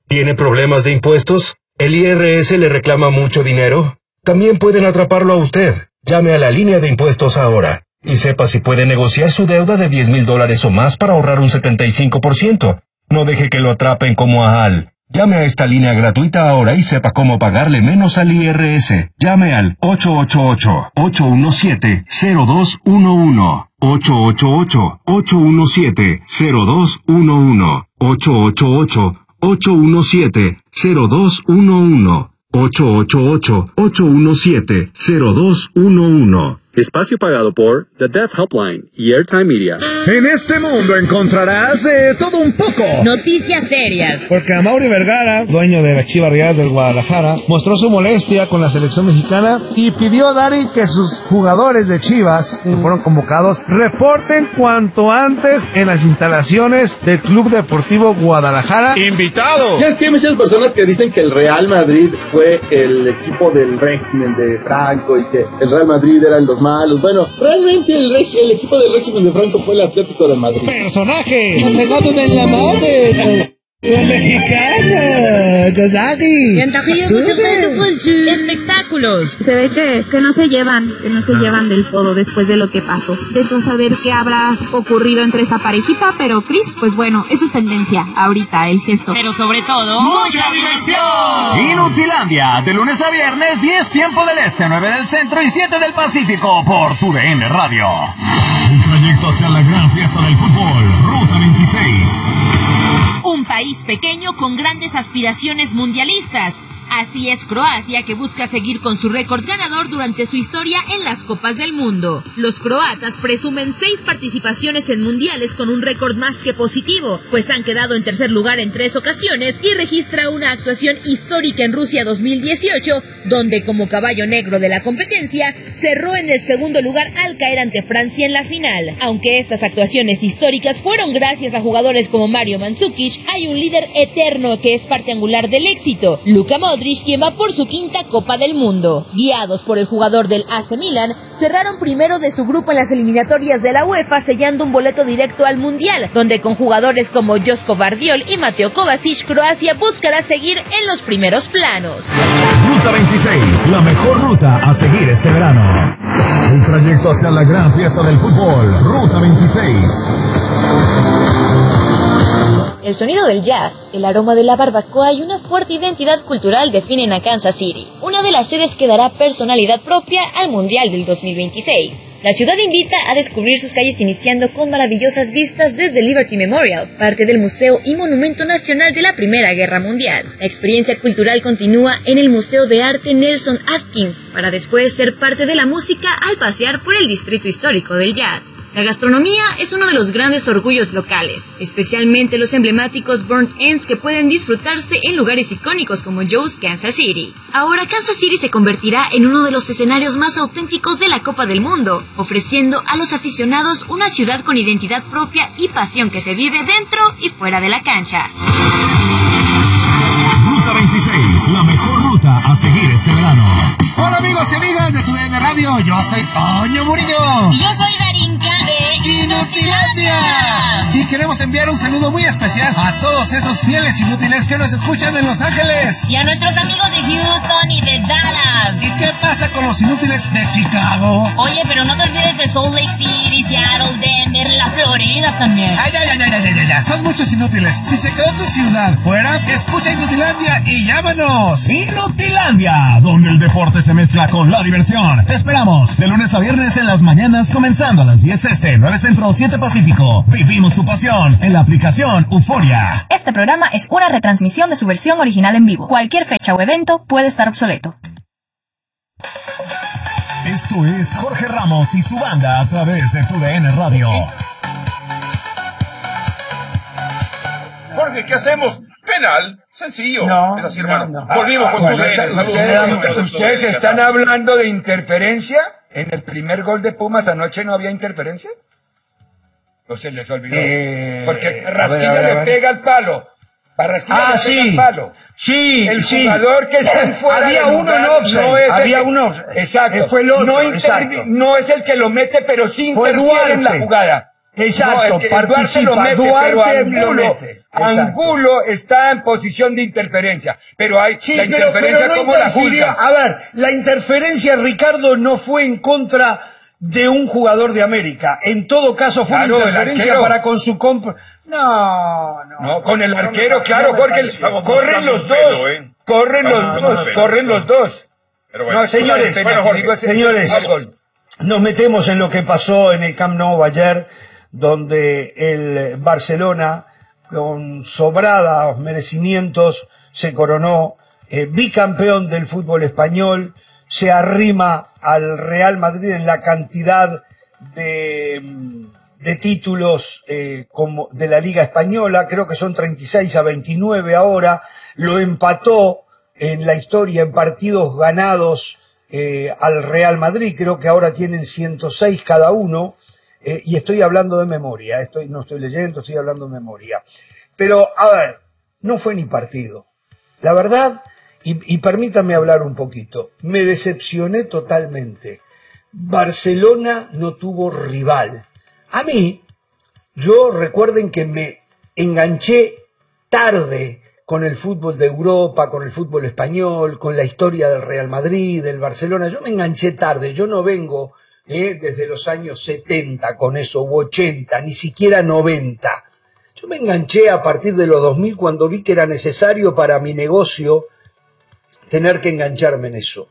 ¿Tiene problemas de impuestos? ¿El I R S le reclama mucho dinero? También pueden atraparlo a usted. Llame a la línea de impuestos ahora y sepa si puede negociar su deuda de diez mil dólares o más para ahorrar un setenta y cinco por ciento. No deje que lo atrapen como a Al. Llame a esta línea gratuita ahora y sepa cómo pagarle menos al I R S. Llame al ocho ocho ocho, ocho uno siete, cero dos uno uno. ocho ocho ocho, ocho uno siete, cero dos uno uno. ocho ocho ocho, ocho uno siete, cero dos uno uno. ocho ocho ocho, ocho uno siete, cero dos uno uno. Espacio pagado por The Deaf Helpline y Airtime Media. En este mundo encontrarás de todo un poco. Noticias serias. Porque Amaury Vergara, dueño de la Chivas Rayadas del Guadalajara, mostró su molestia con la selección mexicana y pidió a Dari que sus jugadores de Chivas, que fueron convocados, reporten cuanto antes en las instalaciones del Club Deportivo Guadalajara. ¡Invitado! Ya es que hay muchas personas que dicen que el Real Madrid fue el equipo del régimen de Franco y que el Real Madrid era el dos malos. Bueno, realmente el, el equipo del régimen de Franco fue el Atlético de Madrid. ¡Personaje! ¡Me pegaron en la madre! ¡La mexicana! ¡Gadari! Espectáculos. Se ve que, que no se llevan, que no se llevan del todo después de lo que pasó. De saber qué habrá ocurrido entre esa parejita, pero Chris, pues bueno, eso es tendencia ahorita, el gesto. Pero sobre todo, ¡mucha diversión! Inutilandia, de lunes a viernes, diez tiempo del este, nueve del centro y siete del Pacífico, por tu D N Radio. Un trayecto hacia la gran fiesta del fútbol, Ruta veintiséis. Un país pequeño con grandes aspiraciones mundialistas. Así es Croacia, que busca seguir con su récord ganador durante su historia en las Copas del Mundo. Los croatas presumen seis participaciones en mundiales con un récord más que positivo, pues han quedado en tercer lugar en tres ocasiones y registra una actuación histórica en Rusia dos mil dieciocho, donde como caballo negro de la competencia, cerró en el segundo lugar al caer ante Francia en la final. Aunque estas actuaciones históricas fueron gracias a jugadores como Mario Mandzukic, hay un líder eterno que es parte angular del éxito, Luka Modric, quien va por su quinta Copa del Mundo. Guiados por el jugador del A C Milan, cerraron primero de su grupo en las eliminatorias de la UEFA, sellando un boleto directo al Mundial, donde con jugadores como Josko Vardiol y Mateo Kovacic, Croacia buscará seguir en los primeros planos. Ruta veintiséis, la mejor ruta a seguir este verano. Un trayecto hacia la gran fiesta del fútbol, Ruta veintiséis. El sonido del jazz, el aroma de la barbacoa y una fuerte identidad cultural definen a Kansas City, una de las sedes que dará personalidad propia al Mundial del dos mil veintiséis. La ciudad invita a descubrir sus calles iniciando con maravillosas vistas desde Liberty Memorial, parte del Museo y Monumento Nacional de la Primera Guerra Mundial. La experiencia cultural continúa en el Museo de Arte Nelson Atkins, para después ser parte de la música al pasear por el distrito histórico del jazz. La gastronomía es uno de los grandes orgullos locales, especialmente los emblemáticos burnt ends que pueden disfrutarse en lugares icónicos como Joe's Kansas City. Ahora Kansas City se convertirá en uno de los escenarios más auténticos de la Copa del Mundo, ofreciendo a los aficionados una ciudad con identidad propia y pasión que se vive dentro y fuera de la cancha. Ruta veintiséis, la mejor ruta a seguir este verano. Hola amigos y amigas de tu D N Radio, yo soy Toño Murillo. Y yo soy Darinka de Inutilandia. Y queremos enviar un saludo muy especial a todos esos fieles inútiles que nos escuchan en Los Ángeles. Y a nuestros amigos de Houston y de Dallas. ¿Y qué pasa con los inútiles de Chicago? Oye, pero no te olvides de Salt Lake City, Seattle, Denver, la Florida también. Ay, ay, ay, ay, ay, ay, ay. Son muchos inútiles. Si se quedó tu ciudad fuera, escucha Inutilandia y llámanos. Inutilandia, donde el deporte se mezcla con la diversión. Te esperamos de lunes a viernes en las mañanas, comenzando a las diez este, nueve centro, siete pacífico. Vivimos tu pasión en la aplicación Euforia. Este programa es una retransmisión de su versión original en vivo. Cualquier fecha o evento puede estar obsoleto. Esto es Jorge Ramos y su banda a través de tu D N Radio. Jorge, ¿qué hacemos? Penal, sencillo. No, es así, hermano. no, no. Volvimos Ah, con bueno, tu D N. ustedes, Saludos. ustedes, ¿Ustedes están hablando de interferencia? ¿En el primer gol de Pumas anoche no había interferencia? ¿O se les olvidó? Eh, Porque a Rasquilla ver, a ver, a le ver. pega al palo. Barrasquilla Ah, le sí. pega al palo. Sí, El sí. jugador que está en fuera Había de uno lugar en offside, no es el había que- uno offside. Exacto. Eh, fue el otro, no, intervi- exacto. no es el que lo mete, pero sí Fue interviene en la Duarte. jugada. Exacto, No, es que participa, Duarte lo mete, Duarte pero lo Angulo, mete. Exacto. Angulo está en posición de interferencia, pero hay Sí, la pero, interferencia pero no como la interfirió. juzga. A ver, la interferencia, Ricardo, no fue en contra de un jugador de América. En todo caso fue Claro, una el interferencia arquero. para con su comp... No, no. No, con el no me arquero, pa- claro, no me Jorge, pareció. corren los dos, pelo, ¿eh? corren los Estamos dos, pelo. corren los dos. Pero bueno. No, Señores, bueno, bueno, Jorge, digo, ese- señores, ese gol. nos metemos en lo que pasó en el Camp Nou ayer, donde el Barcelona, con sobrados merecimientos, se coronó eh, bicampeón del fútbol español, se arrima al Real Madrid en la cantidad de, de títulos eh, como de la Liga Española, creo que son treinta y seis a veintinueve ahora, lo empató en la historia en partidos ganados eh, al Real Madrid, creo que ahora tienen ciento seis cada uno, eh, y estoy hablando de memoria, estoy, no estoy leyendo, estoy hablando de memoria. Pero, a ver, no fue ni partido. La verdad, y, y permítame hablar un poquito, me decepcioné totalmente. Barcelona no tuvo rival. A mí, yo recuerden que me enganché tarde con el fútbol de Europa, con el fútbol español, con la historia del Real Madrid, del Barcelona. Yo me enganché tarde, yo no vengo eh, desde los años setenta con eso, u ochenta, ni siquiera noventa. Yo me enganché a partir de los dos mil cuando vi que era necesario para mi negocio tener que engancharme en eso.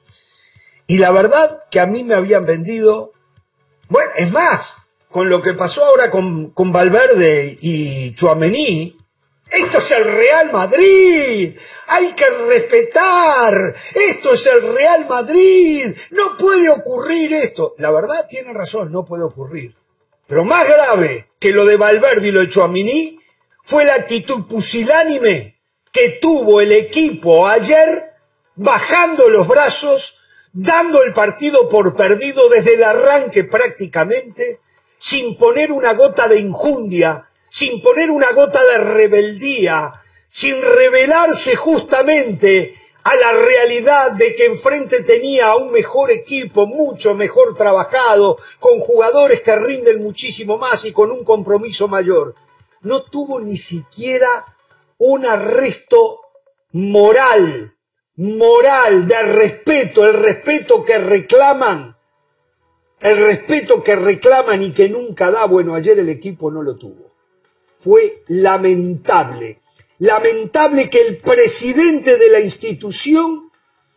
Y la verdad que a mí me habían vendido, bueno, es más, con lo que pasó ahora con, con Valverde y Tchouaméni, esto es el Real Madrid, hay que respetar, esto es el Real Madrid, no puede ocurrir esto. La verdad tiene razón, no puede ocurrir. Pero más grave que lo de Valverde y lo de Tchouaméni fue la actitud pusilánime que tuvo el equipo ayer, bajando los brazos, dando el partido por perdido desde el arranque prácticamente, sin poner una gota de injundia, sin poner una gota de rebeldía, sin rebelarse justamente a la realidad de que enfrente tenía a un mejor equipo, mucho mejor trabajado, con jugadores que rinden muchísimo más y con un compromiso mayor. No tuvo ni siquiera un arresto moral, moral, de respeto, el respeto que reclaman, el respeto que reclaman y que nunca da. Bueno, ayer el equipo no lo tuvo. Fue lamentable, lamentable que el presidente de la institución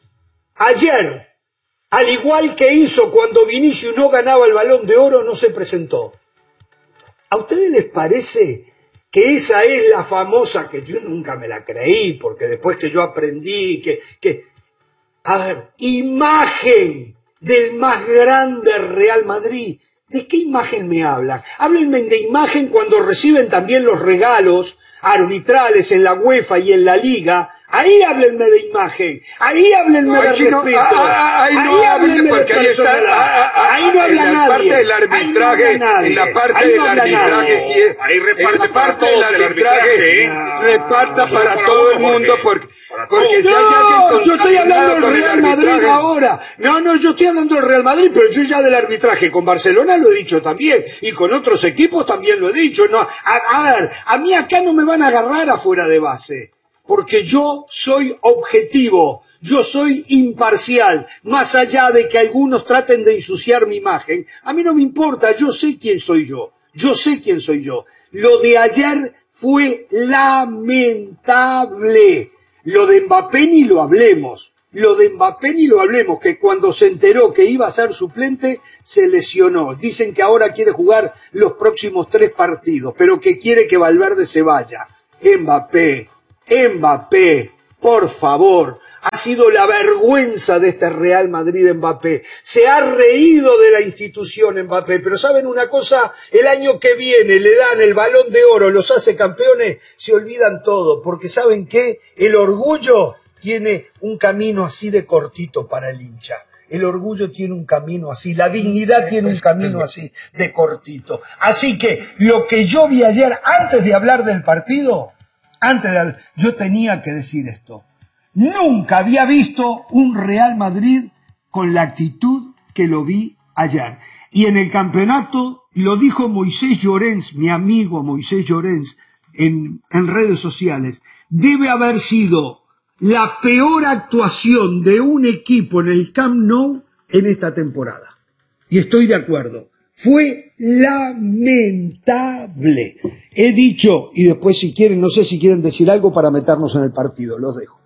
ayer, al igual que hizo cuando Vinicius no ganaba el Balón de Oro, no se presentó. ¿A ustedes les parece que esa es la famosa, que yo nunca me la creí, porque después que yo aprendí que, que a ver, imagen del más grande Real Madrid? ¿De qué imagen me hablan? Háblenme de imagen cuando reciben también los regalos arbitrales en la UEFA y en la Liga. Ahí háblenme de imagen, ahí háblenme No, de ahí no, respeto, ah, ah, ahí no ahí hablen, háblenme porque de ahí está, personalidad. ah, ah, Ahí no habla en la nadie. parte del arbitraje, Ahí no habla en la nadie. parte Ahí del no habla arbitraje, nadie. sí es, Ahí reparta en la para parte todos del el arbitraje, ¿eh? reparta No, para para todo el uno, mundo, Jorge. porque, Para porque todos. si hay alguien No, con- yo estoy hablando del con el Real Madrid arbitraje, ahora. No, no, yo estoy hablando del Real Madrid, pero yo ya del arbitraje con Barcelona lo he dicho también, y con otros equipos también lo he dicho. No, a, a ver, a mí acá no me van a agarrar afuera de base, porque yo soy objetivo, yo soy imparcial, más allá de que algunos traten de ensuciar mi imagen. A mí no me importa, yo sé quién soy yo, yo sé quién soy yo. Lo de ayer fue lamentable. Lo de Mbappé ni lo hablemos. Lo de Mbappé ni lo hablemos, que cuando se enteró que iba a ser suplente, se lesionó. Dicen que ahora quiere jugar los próximos tres partidos, pero que quiere que Valverde se vaya. Mbappé, Mbappé, por favor, ha sido la vergüenza de este Real Madrid Mbappé. Se ha reído de la institución Mbappé, pero ¿saben una cosa? El año que viene le dan el Balón de Oro, los hace campeones, se olvidan todo, porque ¿saben qué? El orgullo tiene un camino así de cortito para el hincha. El orgullo tiene un camino así, la dignidad tiene un camino así de cortito. Así que lo que yo vi ayer, antes de hablar del partido, antes de, yo tenía que decir esto. Nunca había visto un Real Madrid con la actitud que lo vi ayer. Y en el campeonato lo dijo Moisés Llorens, mi amigo Moisés Llorens, en, en redes sociales, debe haber sido la peor actuación de un equipo en el Camp Nou en esta temporada. Y estoy de acuerdo. Fue lamentable. He dicho, y después si quieren, no sé si quieren decir algo para meternos en el partido, los dejo.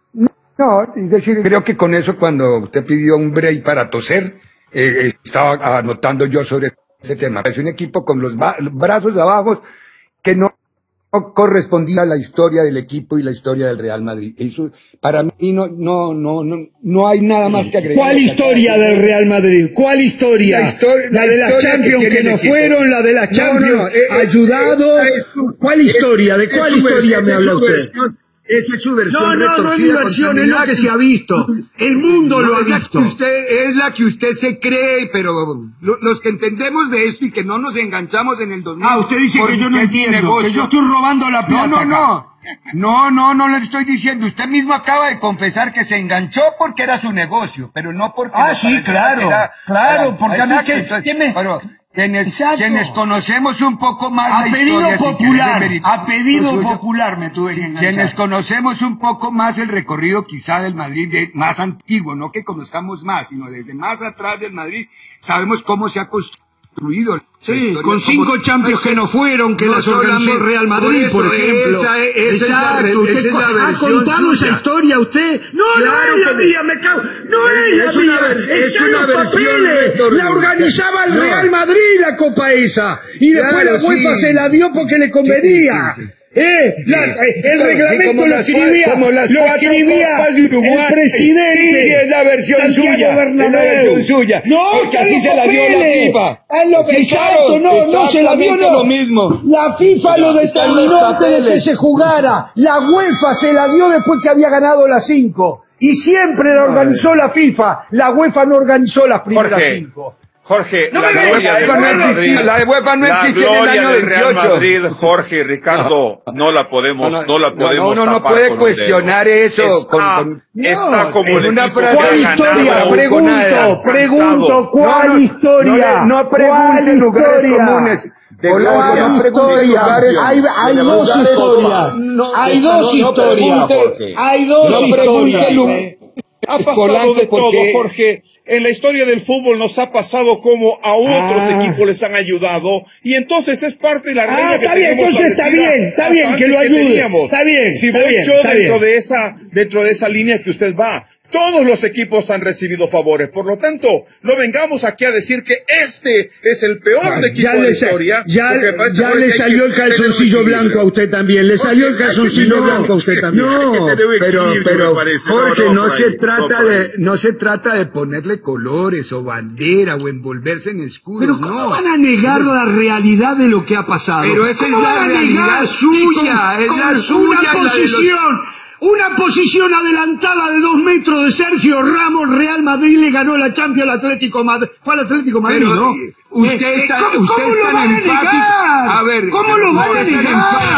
No, es decir, creo que con eso cuando usted pidió un break para toser, eh, estaba anotando yo sobre ese tema. Es un equipo con los brazos abajo que no no correspondía a la historia del equipo y la historia del Real Madrid. Eso, para mí no, no, no, no, no hay nada más que agregar. ¿Cuál historia del Real Madrid? ¿Cuál historia? La, historia, la, la de las Champions que, que no fueron, la de las Champions no, no, eh, ayudado. Eh, eh, ¿Cuál historia? ¿De cuál historia me habla usted? Esa es su versión. No, no, no es mi versión, es lo que se ha visto. El mundo lo ha visto. Usted, es la que usted se cree, pero lo, los que entendemos de esto y que no nos enganchamos en el dos mil. Ah, usted dice que yo no entiendo, que yo estoy robando la plata. No, no, no. No, no, no le estoy diciendo. Usted mismo acaba de confesar que se enganchó porque era su negocio, pero no porque... Ah, sí, claro, era, claro, era, porque exacto, a mí que... Entonces, ¿qué me... pero, Quienes, quienes conocemos un poco más a la pedido historia, popular, si a pedido pues, popular me tuve que enganchar. Quienes conocemos un poco más el recorrido quizá del Madrid, de, más antiguo, no que conozcamos más, sino desde más atrás del Madrid, sabemos cómo se ha construido. Sí, con cinco como, Champions que no fueron, que no las organizó el Real Madrid, por, eso, por ejemplo. Esa, esa Exacto, es la, usted esa es la ha contado esa historia usted. No, claro no es la mía, me cago. No es, es la mía, es una versión. La organizaba el no. Real Madrid la Copa esa. Y después claro, la UEFA sí. se la dio porque le convenía. Sí, sí, sí. Eh, sí. la, el reglamento lo escribía, como las lo escribía Uruguay, el presidente. Sí, es la versión Santiago suya. Bernabéu. Es la versión suya. No, porque así se la dio la FIFA. Exacto, no, no se la dio, no. Lo mismo. La FIFA lo determinó antes de que se jugara. La UEFA se la dio después que había ganado las cinco. Y siempre la organizó la FIFA. La UEFA no organizó las primeras Jorge. cinco. Jorge, no la, me gloria del no existía, la UEFA no existía en el año del Real veintiocho. Madrid, Jorge, Ricardo, no la podemos, no, no, no la podemos no, no, no tapar puede con cuestionar eso. Está, con, con, está no, como el una equipo ¿Cuál historia? Pregunto, pregunto, ¿cuál no, no, historia? No, no, no pregunte lugares comunes. De ¿Cuál no historia? Hay, hay dos historias. Hay dos historias. Hay dos historias. Ha pasado de todo, Jorge. En la historia del fútbol nos ha pasado como a otros ah. equipos les han ayudado y entonces es parte de la regla ah, que está bien, entonces está bien, está bien que lo ayude. Que está bien, si está voy bien, yo está dentro bien. de esa dentro de esa línea que usted va. Todos los equipos han recibido favores, por lo tanto, no vengamos aquí a decir que este es el peor ya, de equipo ya de la le, historia. Ya, ya le salió el calzoncillo blanco a usted también, le salió el calzoncillo blanco a usted también. No, pero, pero, Jorge, no, no, no se trata de, no se trata de ponerle colores o bandera o envolverse en escudos. Pero ¿cómo no. van a negar la realidad de lo que ha pasado? Pero esa es la realidad suya, con, es con la suya. Una posición. Una posición adelantada de dos metros de Sergio Ramos, Real Madrid le ganó la Champions al Atlético Madrid. Fue al Atlético Madrid, pero, ¿no? Usted eh, está, ¿Cómo, usted ¿cómo está lo van enfático. A, a ver, ¿cómo lo van a negar?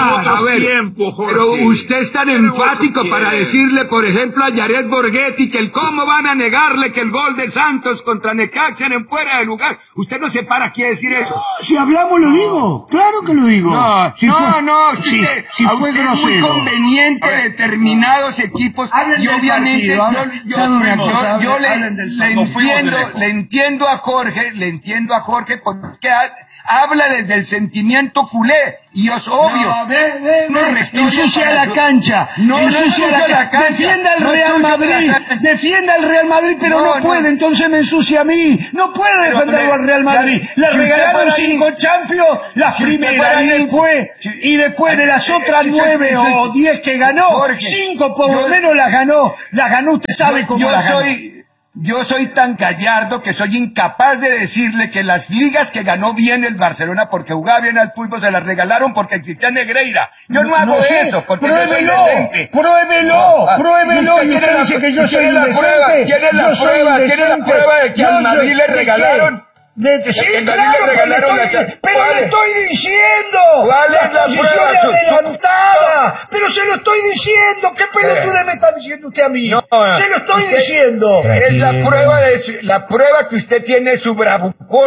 A ver, tiempo, Jorge. Pero usted es tan enfático para decirle, por ejemplo, a Jared Borghetti que el cómo van a negarle que el gol de Santos contra Necaxa en fuera de lugar. Usted no se para aquí a decir eso. No, si hablamos lo digo, claro que lo digo. No, si no, fue, no, si, si, si a fue usted es muy conveniente determinados equipos y obviamente partido, yo, yo, yo, cosa, yo le, le entiendo, le entiendo a Jorge, le entiendo a Jorge porque habla desde el sentimiento culé y es obvio. No, ve, ve, ve. No ensucia la cancha. No, ensucia no la, la cancha. Defienda al no Real Madrid. Defienda al Real Madrid, pero no, no puede, no. entonces me ensucia a mí. No puede defenderlo al Real Madrid. Le si regalaron cinco ahí, Champions, las si primeras y después, si, y después de las otras si, nueve o diez que ganó, Jorge, cinco por lo menos las ganó. Las ganó, usted sabe yo, cómo yo las ganó. Soy, Yo soy tan gallardo que soy incapaz de decirle que las ligas que ganó bien el Barcelona porque jugaba bien al fútbol se las regalaron porque existía Negreira. Yo no, no hago no sé, eso porque pruébelo, yo soy decente. Pruébelo, no, ah, pruébelo. Y usted dice que yo soy indecente. ¿Quién es la prueba? ¿Quién es la prueba de que al Madrid le regalaron? De, de, sí, claro, le regalaron pero, estoy, pero le estoy diciendo. ¿Cuál es la posición adelantada? Pero se lo estoy diciendo. ¿Qué pelotude me está diciendo usted a mí? No, se lo estoy usted, diciendo. Es la prueba de su, la prueba que usted tiene su bravucón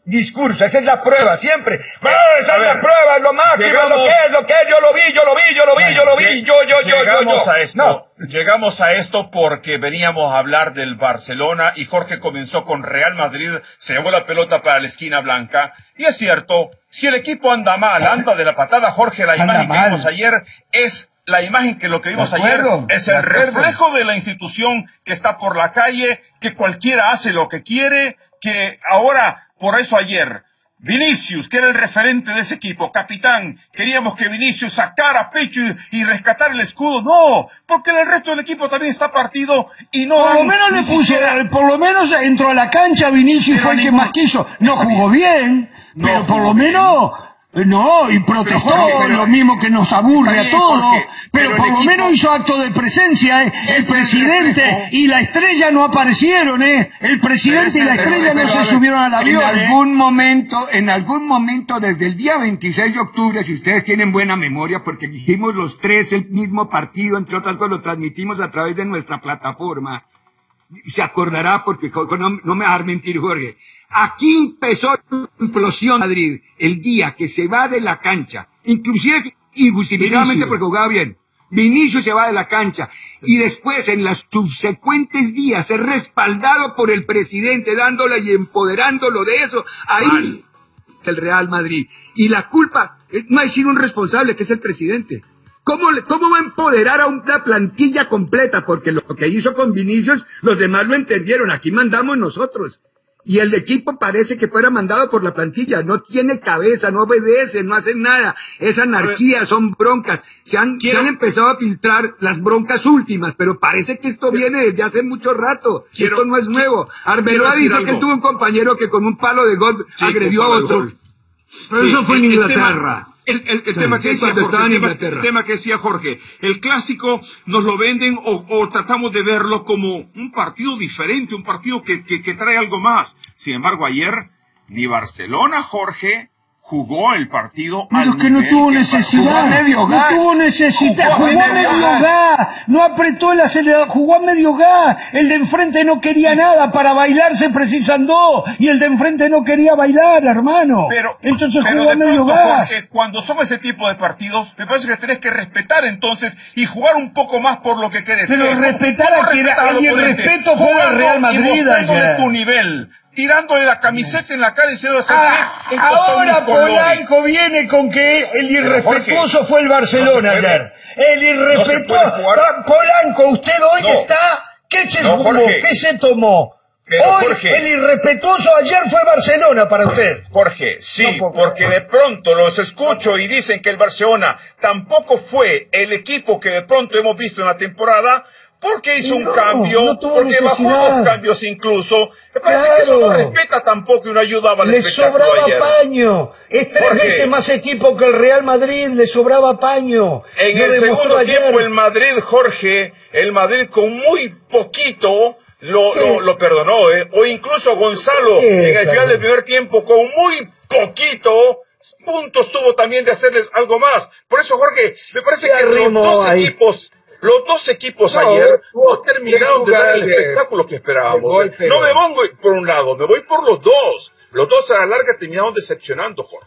discurso, esa es la prueba, siempre. ¡Ah, esa A es ver, la prueba, es lo máximo, llegamos- lo que es, lo que es, yo lo vi, yo lo vi, yo lo vi, yo lo vi, yo, yo, yo, yo, Llegamos yo. a esto, No. llegamos a esto porque veníamos a hablar del Barcelona y Jorge comenzó con Real Madrid, se llevó la pelota para la esquina blanca. Y es cierto, si el equipo anda mal, anda de la patada, Jorge, la Anda imagen que mal. vimos ayer es la imagen que lo que vimos De ayer acuerdo, es de el acuerdo. reflejo de la institución que está por la calle, que cualquiera hace lo que quiere, que ahora, por eso ayer, Vinicius, que era el referente de ese equipo, capitán, queríamos que Vinicius sacara pecho y, y rescatara el escudo. No, porque el resto del equipo también está partido y no Por lo han menos ni le puso, siquiera- por lo menos entró a la cancha Vinicius y Pero fue el que ningún- más quiso. No jugó bien, No pero por jugó lo bien. menos, eh, no, y protestó, Jorge, pero- lo mismo que nos aburre Está a bien, todos. Jorge, pero, pero por el lo equipo- menos hizo acto de presencia, ¿eh? El Es el presidente reflejo. y la estrella no aparecieron, ¿eh? El presidente y Pero la ese- estrella pero, no se a ver, subieron al avión. En ¿eh? algún momento, en algún momento, desde el día veintiséis de octubre, si ustedes tienen buena memoria, porque dijimos los tres el mismo partido, entre otras cosas, lo transmitimos a través de nuestra plataforma. Se acordará, porque co- no, no me va a dejar mentir, Jorge. Aquí empezó la implosión de Madrid, el día que se va de la cancha, inclusive injustificadamente Vinicius. porque jugaba bien. Vinicius se va de la cancha y después en los subsecuentes días es respaldado por el presidente dándole y empoderándolo de eso. Ahí el Real Madrid. Y la culpa, eh, no hay sino un responsable que es el presidente. ¿Cómo, le- ¿Cómo va a empoderar a una plantilla completa? Porque lo que hizo con Vinicius, los demás lo entendieron. Aquí mandamos nosotros. Y el equipo parece que fuera mandado por la plantilla. No tiene cabeza, no obedece, no hace nada. Es anarquía, son broncas. Se han, se han empezado a filtrar las broncas últimas, pero parece que esto viene desde hace mucho rato. Quiero- esto no es nuevo. quiero Arbeloa decir dice algo. que él tuvo un compañero que con un palo de gol Sí, agredió a con palo de otro. gol. Pero Sí, eso fue en el- el Inglaterra. tema- El, el- el Sí, tema que sí, decía cuando Jorge, estaba en el tema, Inglaterra. el tema que decía Jorge, el clásico nos lo venden o, o tratamos de verlo como un partido diferente, un partido que, que, que trae algo más. Sin embargo, ayer ni Barcelona, Jorge, jugó el partido Pero al es que no nivel tuvo que necesidad, jugó a medio no gas. tuvo necesidad, Jugó a jugó a medio medio gas. gas, no apretó el acelerador, jugó a medio gas, el de enfrente no quería nada, para bailar se precisan dos, y el de enfrente no quería bailar, hermano, Pero, entonces pero jugó a de medio pronto, gas. Jorge, cuando son ese tipo de partidos, me parece que tenés que respetar entonces y jugar un poco más por lo que querés. Pero ¿Qué? respetar ¿Cómo a quien- respetar al el oponente? irrespeto fue del Jugando Real y Madrid mostrándole ayer. tu nivel, tirándole la camiseta en la cara y diciendo, ¿sabes Ah, qué? Estos son ahora mis colores. Polanco viene con que el Pero, irrespetuoso Jorge, fue el Barcelona no se puede. ayer. El irrespetuoso. No se puede jugar. Ah, Polanco, usted hoy No. está. ¿Qué se No, fumó? Jorge. ¿Qué se tomó? Pero, hoy Jorge. el irrespetuoso ayer fue Barcelona para usted. Jorge, sí, No puedo porque de pronto los escucho y dicen que el Barcelona tampoco fue el equipo que de pronto hemos visto en la temporada, porque hizo un No, cambio, no tuvo porque bajó necesidad. dos cambios incluso. Me parece que eso no Claro. respeta tampoco y no ayudaba al Le espectáculo sobraba ayer. paño. Es tres Jorge. veces más equipo que el Real Madrid. Le sobraba paño. En Lo el demostró segundo ayer. tiempo el Madrid, Jorge, el Madrid con muy poquito lo, lo, lo perdonó, ¿eh? O incluso Gonzalo, Sí, en el claro. final del primer tiempo, con muy poquito puntos tuvo también de hacerles algo más. Por eso, Jorge, me parece Se que los arrimó dos ahí. equipos, los dos equipos No, ayer hubo no terminaron de tres dar el jugadas de- espectáculo que de esperábamos. gol, ¿eh? pero- No me pongo por un lado, me voy por los dos. Los dos a la larga terminaron decepcionando, Jorge.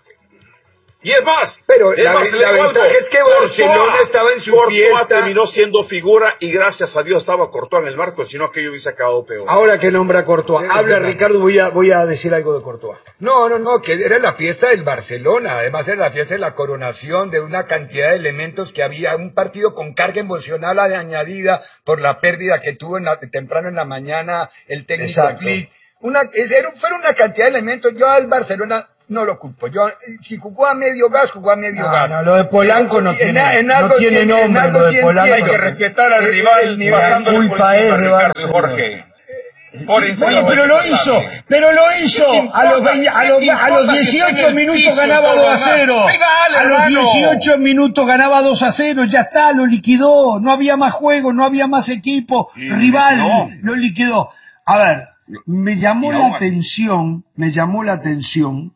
Y es más, Pero es la- más, la le digo ventaja algo. es que Barcelona estaba en su Courtois fiesta. terminó siendo figura y gracias a Dios estaba Courtois en el marco, si no aquello hubiese acabado peor. Ahora que nombra a Courtois. Es Habla verdad. Ricardo, voy a, voy a decir algo de Courtois. No, no, no, que era la fiesta del Barcelona, además era la fiesta de la coronación de una cantidad de elementos que había, un partido con carga emocional añadida por la pérdida que tuvo en la- temprano en la mañana el técnico Exacto. Flick. Una, es- era- fueron una cantidad de elementos, yo al Barcelona no lo culpo, yo, si jugó a medio gas, jugó a medio No, gas. no, lo de Polanco no En- tiene- en no algo tiene sí- en nombre, algo lo de sí Polanco. entiendo. Hay que respetar al El- rival el nivel- pasándole por culpa encima, es de Ricardo Barcelona. Jorge. Por Sí, encima. bueno, pero lo hizo, pero lo hizo. ¿Qué te A los, importa? veinte- a ¿Qué los, te a los importa si está en dieciocho el minutos piso y ganaba todo dos lo a demás? cero. Pégale, A los hermano. dieciocho minutos ganaba dos a cero, ya está, lo liquidó. No había más juego, no había más equipo. Sí, Rival no. lo liquidó. A ver, me llamó y la aún- atención, me llamó la atención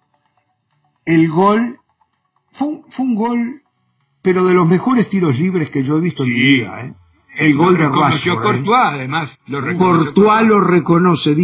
el gol. Fue un, fue un gol, pero de los mejores tiros libres que yo he visto en mi vida, ¿eh? El gol de Lo reconoció Rashford, ¿eh? Courtois, además. Lo reconoció Courtois lo reconoce, dice,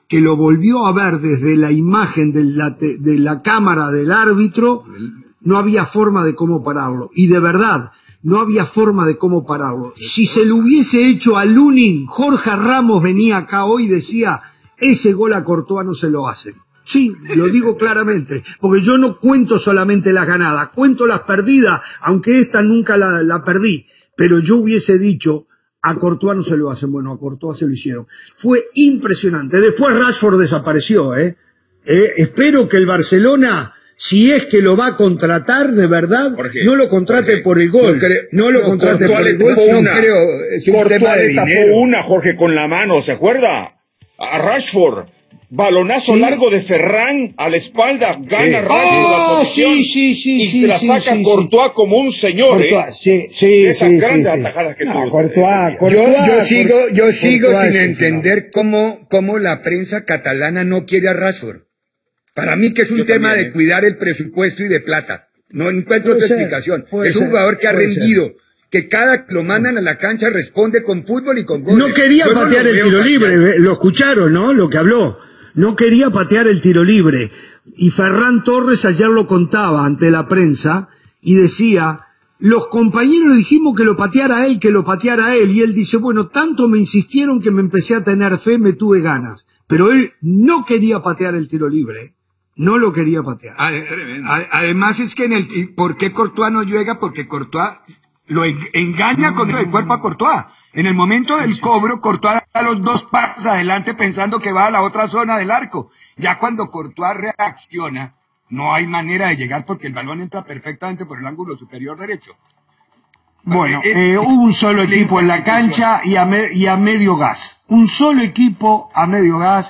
que lo volvió a ver desde la imagen de la, de la cámara del árbitro, no había forma de cómo pararlo. Y de verdad, no había forma de cómo pararlo. Si se lo hubiese hecho a Lunin, Jorge Ramos venía acá hoy y decía, ese gol a Courtois no se lo hacen. Sí, lo digo claramente, porque yo no cuento solamente las ganadas, cuento las perdidas, aunque esta nunca la, la perdí, pero yo hubiese dicho, a Courtois no se lo hacen. Bueno, a Courtois se lo hicieron. Fue impresionante. Después Rashford desapareció, ¿eh? eh espero que el Barcelona, si es que lo va a contratar de verdad, no lo contrate Jorge, por el gol. No, creo, no lo no, contrate por el gol, no creo. Es un Courtois tema de le tapó dinero. una, Jorge, con la mano, ¿se acuerda? A Rashford. Balonazo sí. largo de Ferran a la espalda, gana sí. Rashford oh, la posición sí, sí, sí, y sí, se la sí, saca sí, Courtois sí. como un señor, Courtois, ¿eh? Sí, sí, Esas sí, grandes sí, atajadas sí. que no, tuvo. Courtois, Courtois, yo, yo sigo, yo Courtois, sigo Courtois, sin sí, entender cómo, cómo la prensa catalana no quiere a Rashford. Para mí que es un yo tema también, de ¿eh? cuidar el presupuesto y de plata. No encuentro otra ser, explicación. Es un ser, jugador que ha rendido. Ser. Que cada que lo mandan a la cancha responde con fútbol y con goles. No quería yo patear no el tiro patear. libre, lo escucharon, ¿no? Lo que habló. No quería patear el tiro libre. Y Ferran Torres ayer lo contaba ante la prensa y decía, los compañeros le dijimos que lo pateara él, que lo pateara él. Y él dice, bueno, tanto me insistieron que me empecé a tener fe, me tuve ganas. Pero él no quería patear el tiro libre. No lo quería patear. Además es que en el... ¿Por qué Courtois no llega? Porque Courtois lo engaña con el cuerpo a Courtois. En el momento del cobro, Courtois da los dos pasos adelante pensando que va a la otra zona del arco. Ya cuando Courtois reacciona, no hay manera de llegar porque el balón entra perfectamente por el ángulo superior derecho. Bueno, eh, hubo un solo equipo en la cancha y a, me, y a medio gas. Un solo equipo a medio gas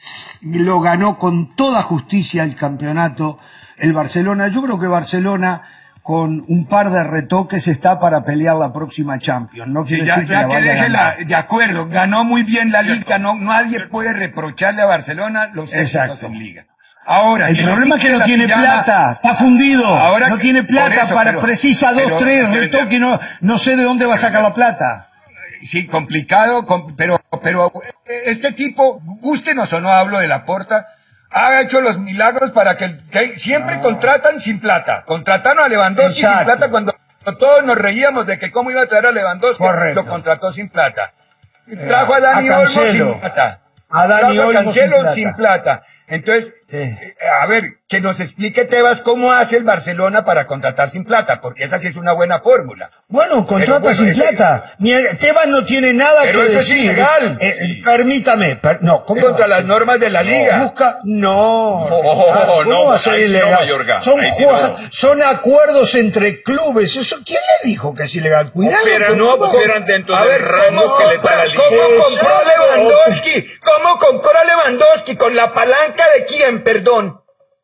lo ganó con toda justicia el campeonato el Barcelona. Yo creo que Barcelona, con un par de retoques, está para pelear la próxima Champions. No quiere sí, ya, decir que ya la que vaya deje a ganar. La, de acuerdo, ganó muy bien la Liga, no, nadie puede reprocharle a Barcelona los éxitos en Liga. Ahora, el problema es que no tiene pijama, plata, está fundido, ahora no que, tiene plata eso, para, pero, precisa dos, pero, tres retoques, y no, no sé de dónde va a sacar la plata. Sí, complicado, pero, pero este tipo, gústenos o no, hablo de Laporta, ha hecho los milagros para que, que siempre no. contratan sin plata. Contrataron a Lewandowski Exacto. sin plata cuando todos nos reíamos de que cómo iba a traer a Lewandowski. Correcto. Lo contrató sin plata. Trajo a Dani a Olmo sin plata. A Dani Trajo Olmo a Cancelo sin plata. sin plata. Entonces, sí. eh, a ver, que nos explique Tebas cómo hace el Barcelona para contratar sin plata, porque esa sí es una buena fórmula. Bueno, contrata bueno, sin ese, plata. Ni, Tebas no tiene nada pero que eso decir. Es ilegal. Eh, eh, permítame, per, no, ¿cómo contra las normas de la liga. No, busca, no. No, oh, no, no, va a ser ahí ilegal. Sí no, Mayorga, son, sí no. son acuerdos entre clubes. Eso, ¿quién le dijo que es ilegal? Cuidado. Operan, no operan dentro a del ver, rango ¿cómo, que le da la liga. ¿Cómo compró Lewandowski? ¿Cómo compró Lewandowski? ¿Con la palanca de quién, perdón?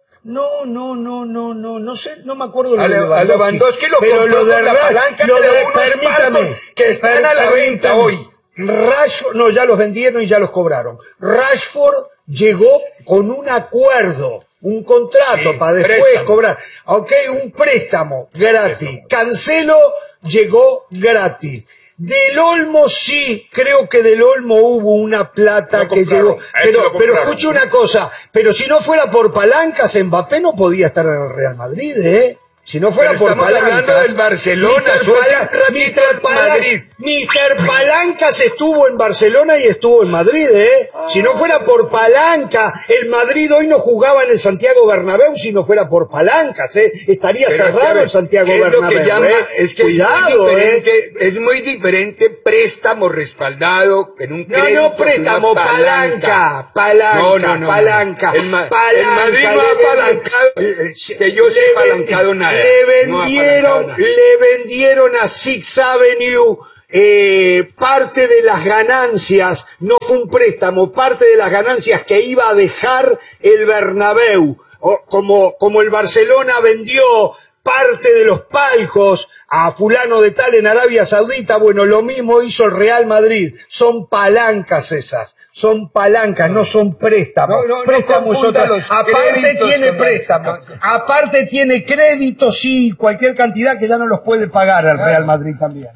No, no, no, no, no, no sé, no me acuerdo lo a de Lewandowski. A Lewandowski lo pero compró lo de con la palanca lo de, de unos permítame, que están per, a la venta hoy. Rashford, no, ya los vendieron y ya los cobraron. Rashford llegó con un acuerdo, un contrato sí, para después préstamo. cobrar. Ok, un préstamo gratis. Préstamo. Cancelo llegó gratis. Del Olmo sí, creo que del Olmo hubo una plata que llegó. Pero, pero escuche una cosa, pero si no fuera por palancas, Mbappé no podía estar en el Real Madrid, ¿eh? Si no fuera pero por estamos palancas. hablando del Barcelona, mister Palancas, mister Palancas estuvo en Barcelona y estuvo en Madrid, ¿eh? Si no fuera por palanca, el Madrid hoy no jugaba en el Santiago Bernabéu si no fuera por palancas, ¿eh? Estaría pero cerrado es que, el Santiago es Bernabéu, lo que llama, ¿eh? Es que Cuidado, es muy diferente, ¿eh? Es muy diferente préstamo respaldado en un crédito. No, no préstamo, palanca, palanca, no, no, no, palanca, el, ma palanca. El Madrid no ha apalancado, que yo sé apalancado nada. Le vendieron, no le vendieron a Sixth Avenue eh, parte de las ganancias, no fue un préstamo, parte de las ganancias que iba a dejar el Bernabéu, o, como, como el Barcelona vendió parte de los palcos a fulano de tal en Arabia Saudita, bueno, lo mismo hizo el Real Madrid. Son palancas esas, son palancas, no son préstamos. No, no, préstamos no otros. Aparte tiene préstamos, aparte tiene créditos y cualquier cantidad que ya no los puede pagar el Real Madrid también, ¿eh?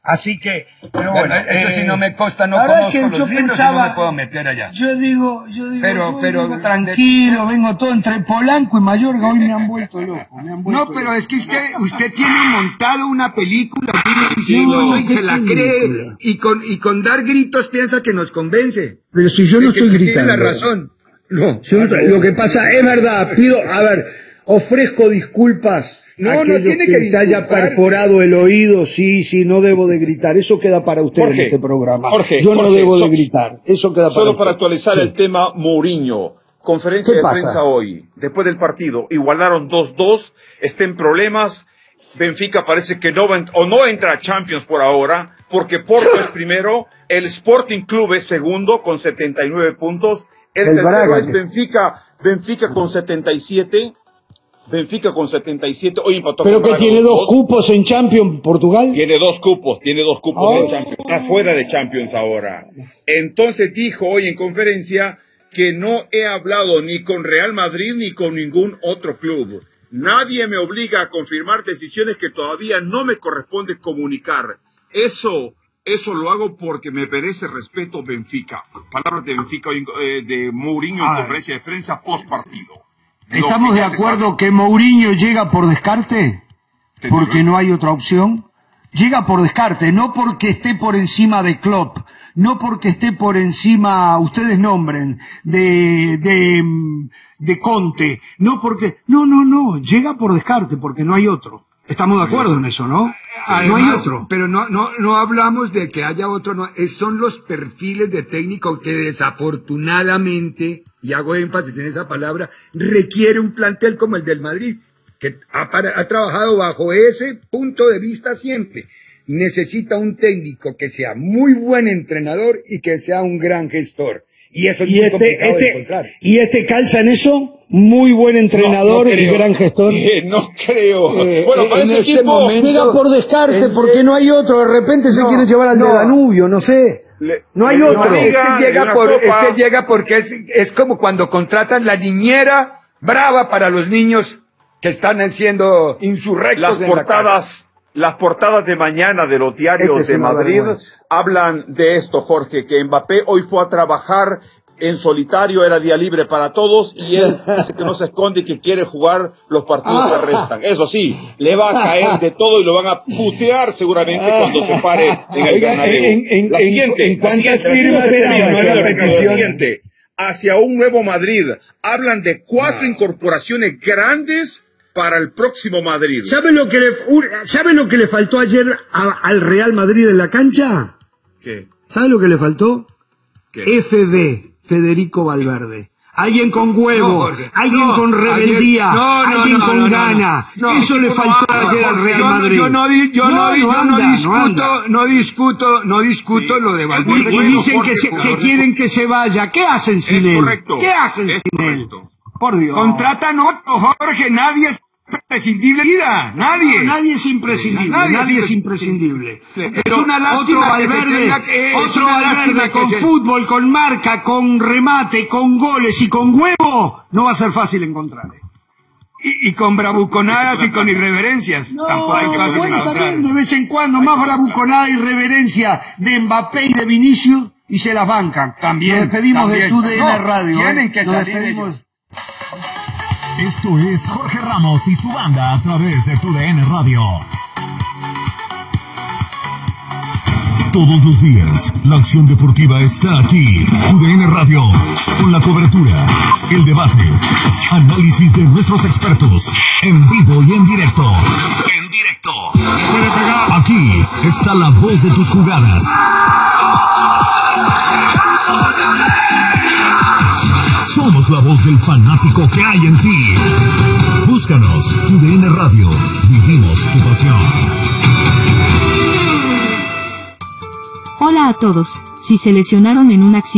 Así que, pero Bueno, bueno, eso eh, sí no me consta, no la verdad conozco es que los yo libros y pensaba, no me puedo meter allá. Yo digo, yo digo, Pero- yo pero- vengo tranquilo, vengo todo entre Polanco y Mayorga, hoy me han vuelto loco, me han vuelto No, pero loco. es que usted, usted tiene montado una película, tiene Sí, no, y se ¿qué la película? cree, y con, y con dar gritos piensa que nos convence. Pero si yo no De que estoy tiene gritando. la razón. No, yo no- lo que pasa es verdad, pido, a ver, ofrezco disculpas No, a no aquellos tiene que que se haya disculparse. perforado el oído, sí, sí, no debo de gritar, eso queda para usted Jorge, en este programa. Jorge, yo no Jorge, debo de so- gritar, eso queda para Solo usted. para actualizar Sí. el tema Mourinho. Conferencia ¿Qué de pasa? prensa hoy, después del partido. Igualaron dos dos, está en problemas. Benfica parece que no va en- o no entra a Champions por ahora, porque Porto es primero, el Sporting Club es segundo con setenta y nueve puntos, el, El tercero Braga, es que- Benfica, Benfica con setenta y siete, Benfica con setenta y siete, hoy empató Pero con que Braga tiene dos dos dos. cupos en Champions, Portugal. Tiene dos cupos, tiene dos cupos Oh. en Champions. Está fuera de Champions ahora. Entonces dijo hoy en conferencia que no he hablado ni con Real Madrid ni con ningún otro club. Nadie me obliga a confirmar decisiones que todavía no me corresponde comunicar. Eso, eso lo hago porque me merece respeto Benfica. Palabras de Benfica, hoy, eh, de Mourinho en Ah. conferencia de prensa post partido. ¿Estamos de acuerdo que Mourinho llega por descarte? Porque no hay otra opción. Llega por descarte, no porque esté por encima de Klopp, no porque esté por encima, ustedes nombren, de, de, mm, de Conte, no porque, no, no, no, llega por descarte porque no hay otro. Estamos de acuerdo en eso, ¿no? No hay Además, otro. pero no, no, no hablamos de que haya otro, no, es- son los perfiles de técnico que desafortunadamente, y hago énfasis en esa palabra, requiere un plantel como el del Madrid, que ha, para- ha trabajado bajo ese punto de vista siempre. Necesita un técnico que sea muy buen entrenador y que sea un gran gestor. Y eso es Y muy este, complicado de este, encontrar. y este calza en eso, muy buen entrenador No, no y creo. gran gestor. Eh, no creo. Eh, bueno, en para ese este equipo... momento- Llega por descarte, en- porque no hay otro. De repente se No, quiere llevar al no. de Danubio, no sé. Le- No hay le- otro. una Es liga que y llega una por, es copa. que llega porque es, es como cuando contratan la niñera brava para los niños que están siendo insurrectos Las en la casa. portadas, las portadas de mañana de los diarios Este es de una Madrid vergüenza. hablan de esto, Jorge, que Mbappé hoy fue a trabajar en solitario, era día libre para todos, y él dice que no se esconde y que quiere jugar los partidos que restan. Eso sí, le va a caer de todo y lo van a putear seguramente cuando se pare en el Oiga, Bernabéu. en- en- La en- siguiente, en la cuántas siguiente, la firmas siguiente, terminó no, no, la no, Ricardo, la petición? siguiente. Hacia un nuevo Madrid. Hablan de cuatro No. incorporaciones grandes para el próximo Madrid. ¿Sabe lo que le, un- ¿sabe lo que le faltó ayer a- al Real Madrid en la cancha? ¿Qué? ¿Sabe lo que le faltó? ¿Qué? F B, Federico Valverde. Alguien con huevo, No, Jorge, alguien no, con rebeldía, ayer- no, no, alguien no, con no, no, gana. no. Eso le No, faltó no, ayer al Jorge, Real yo no- Madrid. Yo no, di- yo no, di- yo no anda, discuto, anda. no discuto, no discuto lo de Y, Valverde. y dicen Jorge, que, se- Jorge, que quieren que se vaya. ¿Qué hacen sin Es él? correcto. ¿Qué hacen Es sin correcto. él? Por Dios. Contratan otro, Jorge, nadie es imprescindible, mira, nadie. No, nadie es imprescindible, Nadie nadie, es es imprescindible. Es Pero una otro lástima que se Valverde, tenga que- es otro una Valverde lástima que con se- fútbol, con marca, con remate, con goles y con huevo, no va a ser fácil encontrar. Y, y con bravuconadas y con irreverencias. No, Tampoco es fácil bueno, encontrar. también de vez en cuando, más bravuconada y reverencia de Mbappé y de Vinicius y se las bancan. También, Nos despedimos también. de tu D N No, Radio. tienen ¿eh? que Nos salir despedimos. ellos. Esto es Jorge Ramos y su banda a través de tu D N Radio. Todos los días, la acción deportiva está aquí. Tu D N Radio, con la cobertura, el debate, análisis de nuestros expertos, en vivo y en directo. En directo. Aquí está la voz de tus jugadas. Somos la voz del fanático que hay en ti. Búscanos, Tu D N Radio. Vivimos tu pasión. Hola a todos. Si se lesionaron en un accidente